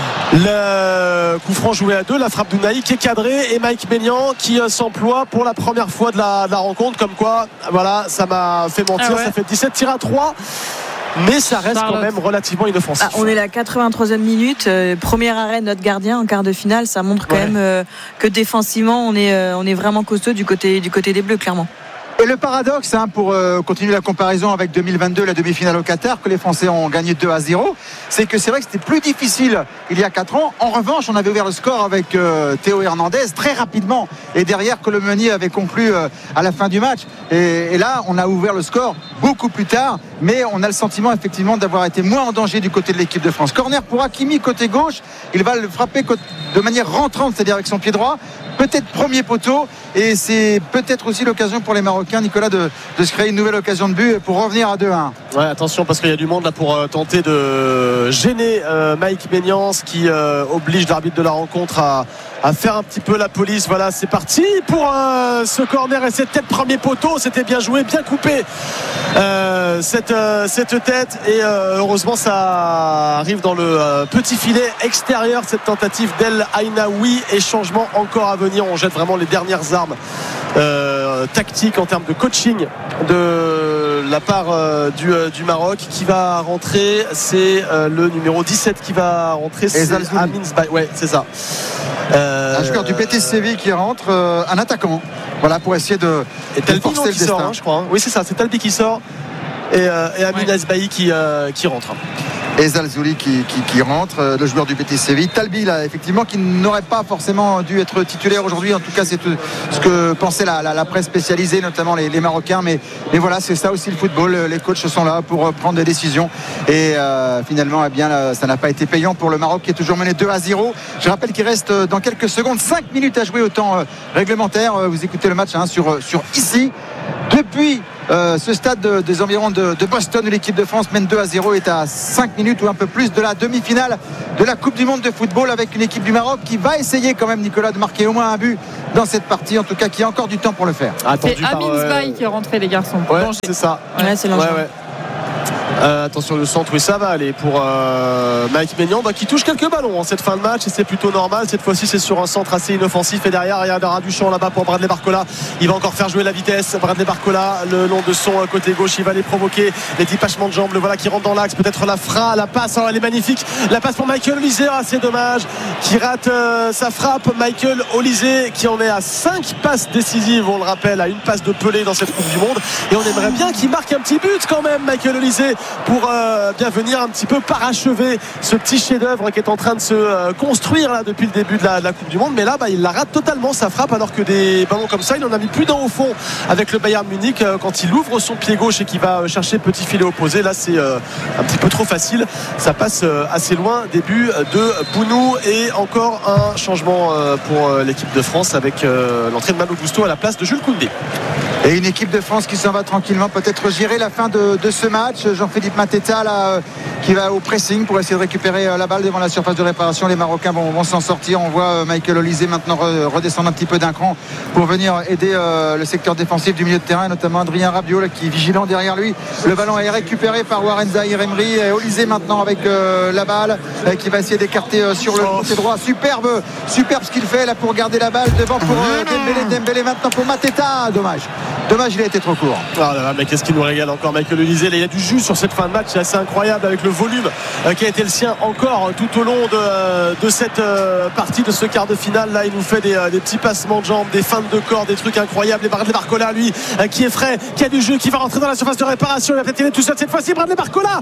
le coup franc joué à deux, la frappe d'Ounahi qui est cadrée et Mike Maignan qui euh, s'emploie pour la première fois de la, de la rencontre, comme quoi voilà, ça m'a fait mentir. Ah ouais. Ça fait dix-sept tirs à trois. Mais ça reste Charlotte. Quand même relativement inoffensif. Ah, on est la quatre-vingt-troisième minute, euh, premier arrêt de notre gardien en quart de finale. Ça montre quand ouais. même euh, que défensivement on est, euh, on est vraiment costaud du côté, du côté des Bleus, clairement. Et le paradoxe, hein, pour euh, continuer la comparaison avec deux mille vingt-deux, la demi-finale au Qatar, que les Français ont gagné deux à zéro, c'est que c'est vrai que c'était plus difficile il y a quatre ans. En revanche, on avait ouvert le score avec euh, Théo Hernandez très rapidement. Et derrière, Colomani avait conclu euh, à la fin du match. Et, et là, on a ouvert le score beaucoup plus tard. mais on a le sentiment effectivement d'avoir été moins en danger du côté de l'équipe de France. Corner pour Hakimi côté gauche, il va le frapper de manière rentrante, c'est-à-dire avec son pied droit, peut-être premier poteau, et c'est peut-être aussi l'occasion pour les Marocains, Nicolas, de, de se créer une nouvelle occasion de but pour revenir à deux à un. Ouais, attention parce qu'il y a du monde là pour euh, tenter de gêner euh, Mike Maignan, ce qui euh, oblige l'arbitre de la rencontre à, à faire un petit peu la police. Voilà, c'est parti pour euh, ce corner et cette tête premier poteau. C'était bien joué, bien coupé euh, cette, euh, cette tête, et euh, heureusement ça arrive dans le euh, petit filet extérieur, cette tentative d'El Ainaoui, et changement encore à venir. On jette vraiment les dernières armes euh, tactiques en termes de coaching de la part euh, du, euh, du Maroc. Qui va rentrer, c'est euh, le numéro dix-sept qui va rentrer, c'est Amin Zbaï. Ouais, c'est ça. Euh, un joueur du Betis Séville qui rentre, euh, un attaquant. Voilà, pour essayer de, et de Talbi forcer le qui destin. Sort, hein, je crois. Hein. Oui, c'est ça, c'est Talbi qui sort et, euh, et Amin ouais. Zbaï qui, euh, qui rentre. Et Zalzouli qui, qui, qui rentre, le joueur du Betis Séville. Talbi, là, effectivement, qui n'aurait pas forcément dû être titulaire aujourd'hui. En tout cas, c'est tout ce que pensait la, la, la presse spécialisée, notamment les, les Marocains. Mais, mais voilà, c'est ça aussi le football. Les coachs sont là pour prendre des décisions. Et euh, finalement, eh bien, là, ça n'a pas été payant pour le Maroc, qui est toujours mené deux à zéro. Je rappelle qu'il reste dans quelques secondes cinq minutes à jouer au temps euh, réglementaire. Vous écoutez le match hein, sur, sur ici. Depuis euh, ce stade de, des environs de, de Boston, où l'équipe de France mène deux à zéro, est à cinq minutes ou un peu plus de la demi-finale de la Coupe du Monde de football, avec une équipe du Maroc qui va essayer quand même, Nicolas, de marquer au moins un but dans cette partie, en tout cas qui a encore du temps pour le faire. C'est Amin Zbaï euh... qui est rentré, les garçons. Ouais, c'est ça. Ouais, c'est ouais, ouais. Euh, attention le centre, oui ça va aller pour euh, Mike Maignan bah, qui touche quelques ballons en cette fin de match, et c'est plutôt normal. Cette fois-ci c'est sur un centre assez inoffensif, et derrière il y a du champ là-bas pour Bradley Barcola. Il va encore faire jouer la vitesse. Bradley Barcola le long de son côté gauche, il va les provoquer, les dépêchements de jambes, le voilà qui rentre dans l'axe, peut-être la frappe, la passe, oh, elle est magnifique, la passe pour Michael Olise, ah, c'est dommage, qui rate euh, sa frappe. Michael Olise qui en est à cinq passes décisives, on le rappelle, à une passe de Pelé dans cette Coupe du Monde, et on aimerait bien qu'il marque un petit but quand même, Michael Olise, pour euh, bien venir un petit peu parachever ce petit chef-d'œuvre qui est en train de se euh, construire là depuis le début de la, de la Coupe du Monde. Mais là bah, il la rate totalement, sa frappe, alors que des ballons comme ça il en a mis plus d'un au fond avec le Bayern Munich euh, quand il ouvre son pied gauche et qu'il va euh, chercher le petit filet opposé. Là c'est euh, un petit peu trop facile, ça passe euh, assez loin. Début de Bounou, et encore un changement euh, pour euh, l'équipe de France avec euh, l'entrée de Malo Gusto à la place de Jules Koundé. Et une équipe de France qui s'en va tranquillement peut-être gérer la fin de, de ce match. Jean-Philippe Mateta là, euh, qui va au pressing pour essayer de récupérer euh, la balle devant la surface de réparation. Les Marocains vont, vont s'en sortir. On voit euh, Michael Olise maintenant re, redescendre un petit peu d'un cran pour venir aider euh, le secteur défensif du milieu de terrain, notamment Adrien Rabiot là, qui est vigilant derrière lui. Le ballon est récupéré par Warren Zaïre-Emery, et Olise maintenant avec euh, la balle euh, qui va essayer d'écarter euh, sur le côté droit. Superbe, superbe ce qu'il fait là pour garder la balle devant pour euh, Dembélé. Dembélé maintenant pour Mateta. Dommage. Dommage, il a été trop court. Oh là là, mais qu'est-ce qui nous régale encore Michael Olise. Il y a du jus sur cette fin de match, c'est assez incroyable avec le volume euh, qui a été le sien encore euh, tout au long de, euh, de cette euh, partie, de ce quart de finale. Là il nous fait des, euh, des petits passements de jambes, des feintes de corps, des trucs incroyables. Et Bradley Barcola lui euh, qui est frais, qui a du jeu, qui va rentrer dans la surface de réparation. Il va peut-être y aller tout seul cette fois-ci. Bradley Barcola,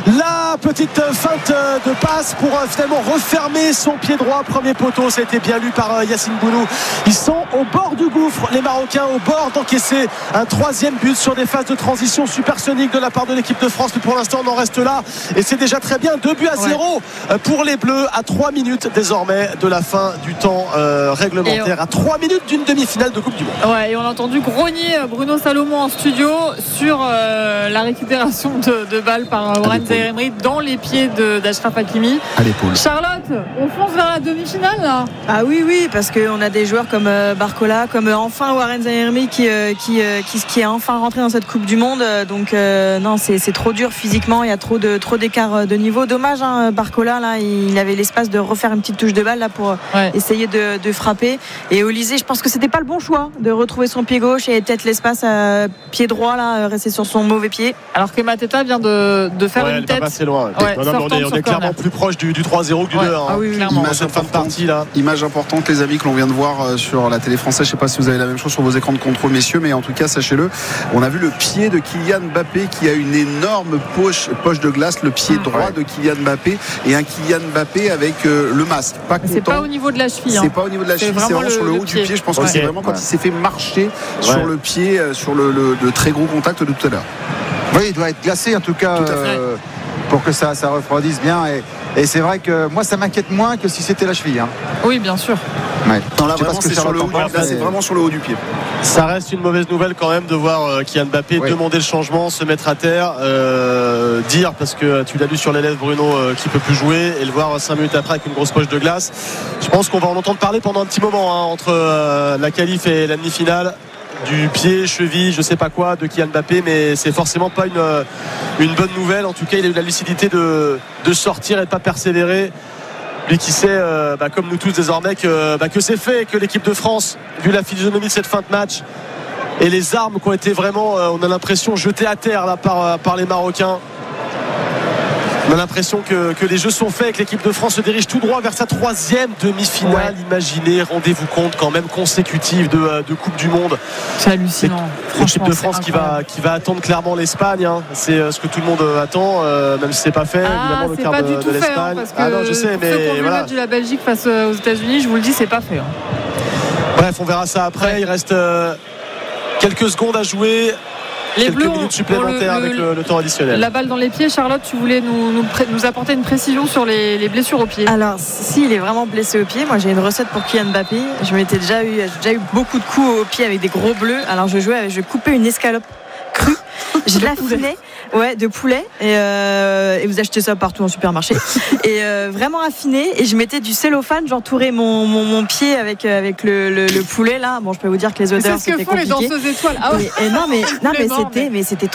la petite euh, feinte euh, de passe pour euh, finalement refermer son pied droit, premier poteau. Ça a été bien lu par euh, Yacine Bounou. Ils sont au bord du gouffre, les Marocains, au bord d'encaisser un troisième but sur des phases de transition supersoniques de la part de l'équipe de France. Mais pour l'instant on en reste là, et c'est déjà très bien. Deux buts à zéro ouais. pour les Bleus à trois minutes désormais de la fin du temps euh, réglementaire, on... à trois minutes d'une demi-finale de Coupe du Monde. Ouais, et on a entendu grogner Bruno Salomon en studio sur euh, la récupération de, de balles par Warren Zaïre-Emery dans les pieds de, d'Achraf Hakimi. À l'épaule. Charlotte, on fonce vers la demi-finale là. Ah oui oui, parce qu'on a des joueurs comme euh, Barcola, comme euh, enfin Warren Zaïre-Emery qui, euh, qui, euh, qui, qui est enfin rentré dans cette Coupe du Monde. Donc euh, non, c'est, c'est trop dur physiquement, il y a trop, de, trop d'écart de niveau. Dommage, hein, Barcola là, il avait l'espace de refaire une petite touche de balle là pour ouais. essayer de, de frapper. Et Olise, je pense que c'était pas le bon choix de retrouver son pied gauche et peut-être l'espace à pied droit là, rester sur son mauvais pied. Alors que Mateta vient de, de faire ouais, une tête. Pas assez loin. Ouais, non, non, on est, on est clairement plus proche du, du trois zéro que du ouais. deux. Hein. Ah oui, clairement. Image cette fin de partie là. Image importante, les amis, que l'on vient de voir sur la télé française. Je sais pas si vous avez la même chose sur vos écrans de contrôle, messieurs, mais en tout cas, sachez-le, on a vu le pied de Kylian Mbappé qui a une énorme poche, poche de glace, le pied mmh, droit ouais. de Kylian Mbappé, et un Kylian Mbappé avec euh, le masque. Pas c'est pas au niveau de la cheville. C'est hein. pas au niveau de la c'est cheville, vraiment c'est vraiment le, sur le, le haut pied. du pied. Je pense okay. que c'est vraiment quand ouais. il s'est fait marcher ouais. sur le pied, sur le, le, le très gros contact de tout à l'heure. Oui, il doit être glacé en tout cas Tout à fait. euh, pour que ça, ça refroidisse bien. Et, et c'est vrai que moi, ça m'inquiète moins que si c'était la cheville. Hein. Oui, bien sûr. Ouais. Non, là, Je sais pas vraiment, ce que c'est, sur le haut, Charlotte en pense, là, c'est mais- vraiment sur le haut du pied. Ça reste une mauvaise nouvelle quand même de voir euh, Kylian Mbappé Oui. demander le changement, se mettre à terre, euh, dire, parce que tu l'as lu sur les lèvres Bruno, euh, qu'il peut plus jouer, et le voir cinq minutes après avec une grosse poche de glace. Je pense qu'on va en entendre parler pendant un petit moment hein, entre euh, la qualif et la demi-finale. Du pied, cheville, je sais pas quoi de Kylian Mbappé, mais c'est forcément pas une, une bonne nouvelle. En tout cas, il a eu la lucidité de, de sortir et de pas persévérer. Lui qui sait, euh, bah, comme nous tous désormais, que, bah, que c'est fait, que l'équipe de France, vu la physionomie de cette fin de match et les armes qui ont été vraiment, euh, on a l'impression, jetées à terre là, par, par les Marocains. On a l'impression que, que les jeux sont faits, que l'équipe de France se dirige tout droit vers sa troisième demi-finale. Ouais. Imaginez, rendez-vous compte quand même consécutive de, de Coupe du Monde. C'est hallucinant. L'équipe de Franchement, France c'est qui va, incroyable. qui va attendre clairement l'Espagne. Hein. C'est euh, ce que tout le monde euh, attend, euh, même si c'est pas fait. Ah, évidemment, le c'est quart pas de, du de tout fait, hein, l'Espagne. parce que Ah non, je sais, pour ceux qui ont mais vu le voilà. match de la Belgique face aux États-Unis, je vous le dis, c'est pas fait. Hein. Bref, on verra ça après. Ouais. Il reste euh, quelques secondes à jouer. Les quelques Bleus ont- minutes supplémentaires ont le- avec le- le, le temps additionnel. La balle dans les pieds, Charlotte, tu voulais nous, nous, pré- nous apporter une précision sur les, les blessures aux pieds. Alors, si il est vraiment blessé au pied, moi j'ai une recette pour Kylian Mbappé. Je m'étais déjà eu, j'ai déjà eu beaucoup de coups au pied avec des gros bleus. Alors je jouais, avec, je coupais une escalope crue, je l'affinais, ouais, de poulet. Et, euh, et vous achetez ça partout en supermarché. Et euh, vraiment affiné. Et je mettais du cellophane, j'entourais mon, mon, mon pied avec avec le, le, le poulet là. Bon, je peux vous dire que les C'est odeurs ce que c'était font les compliqué. danseuses étoiles. Ah ouais. Et, et non mais non mais Complètement, c'était mais c'était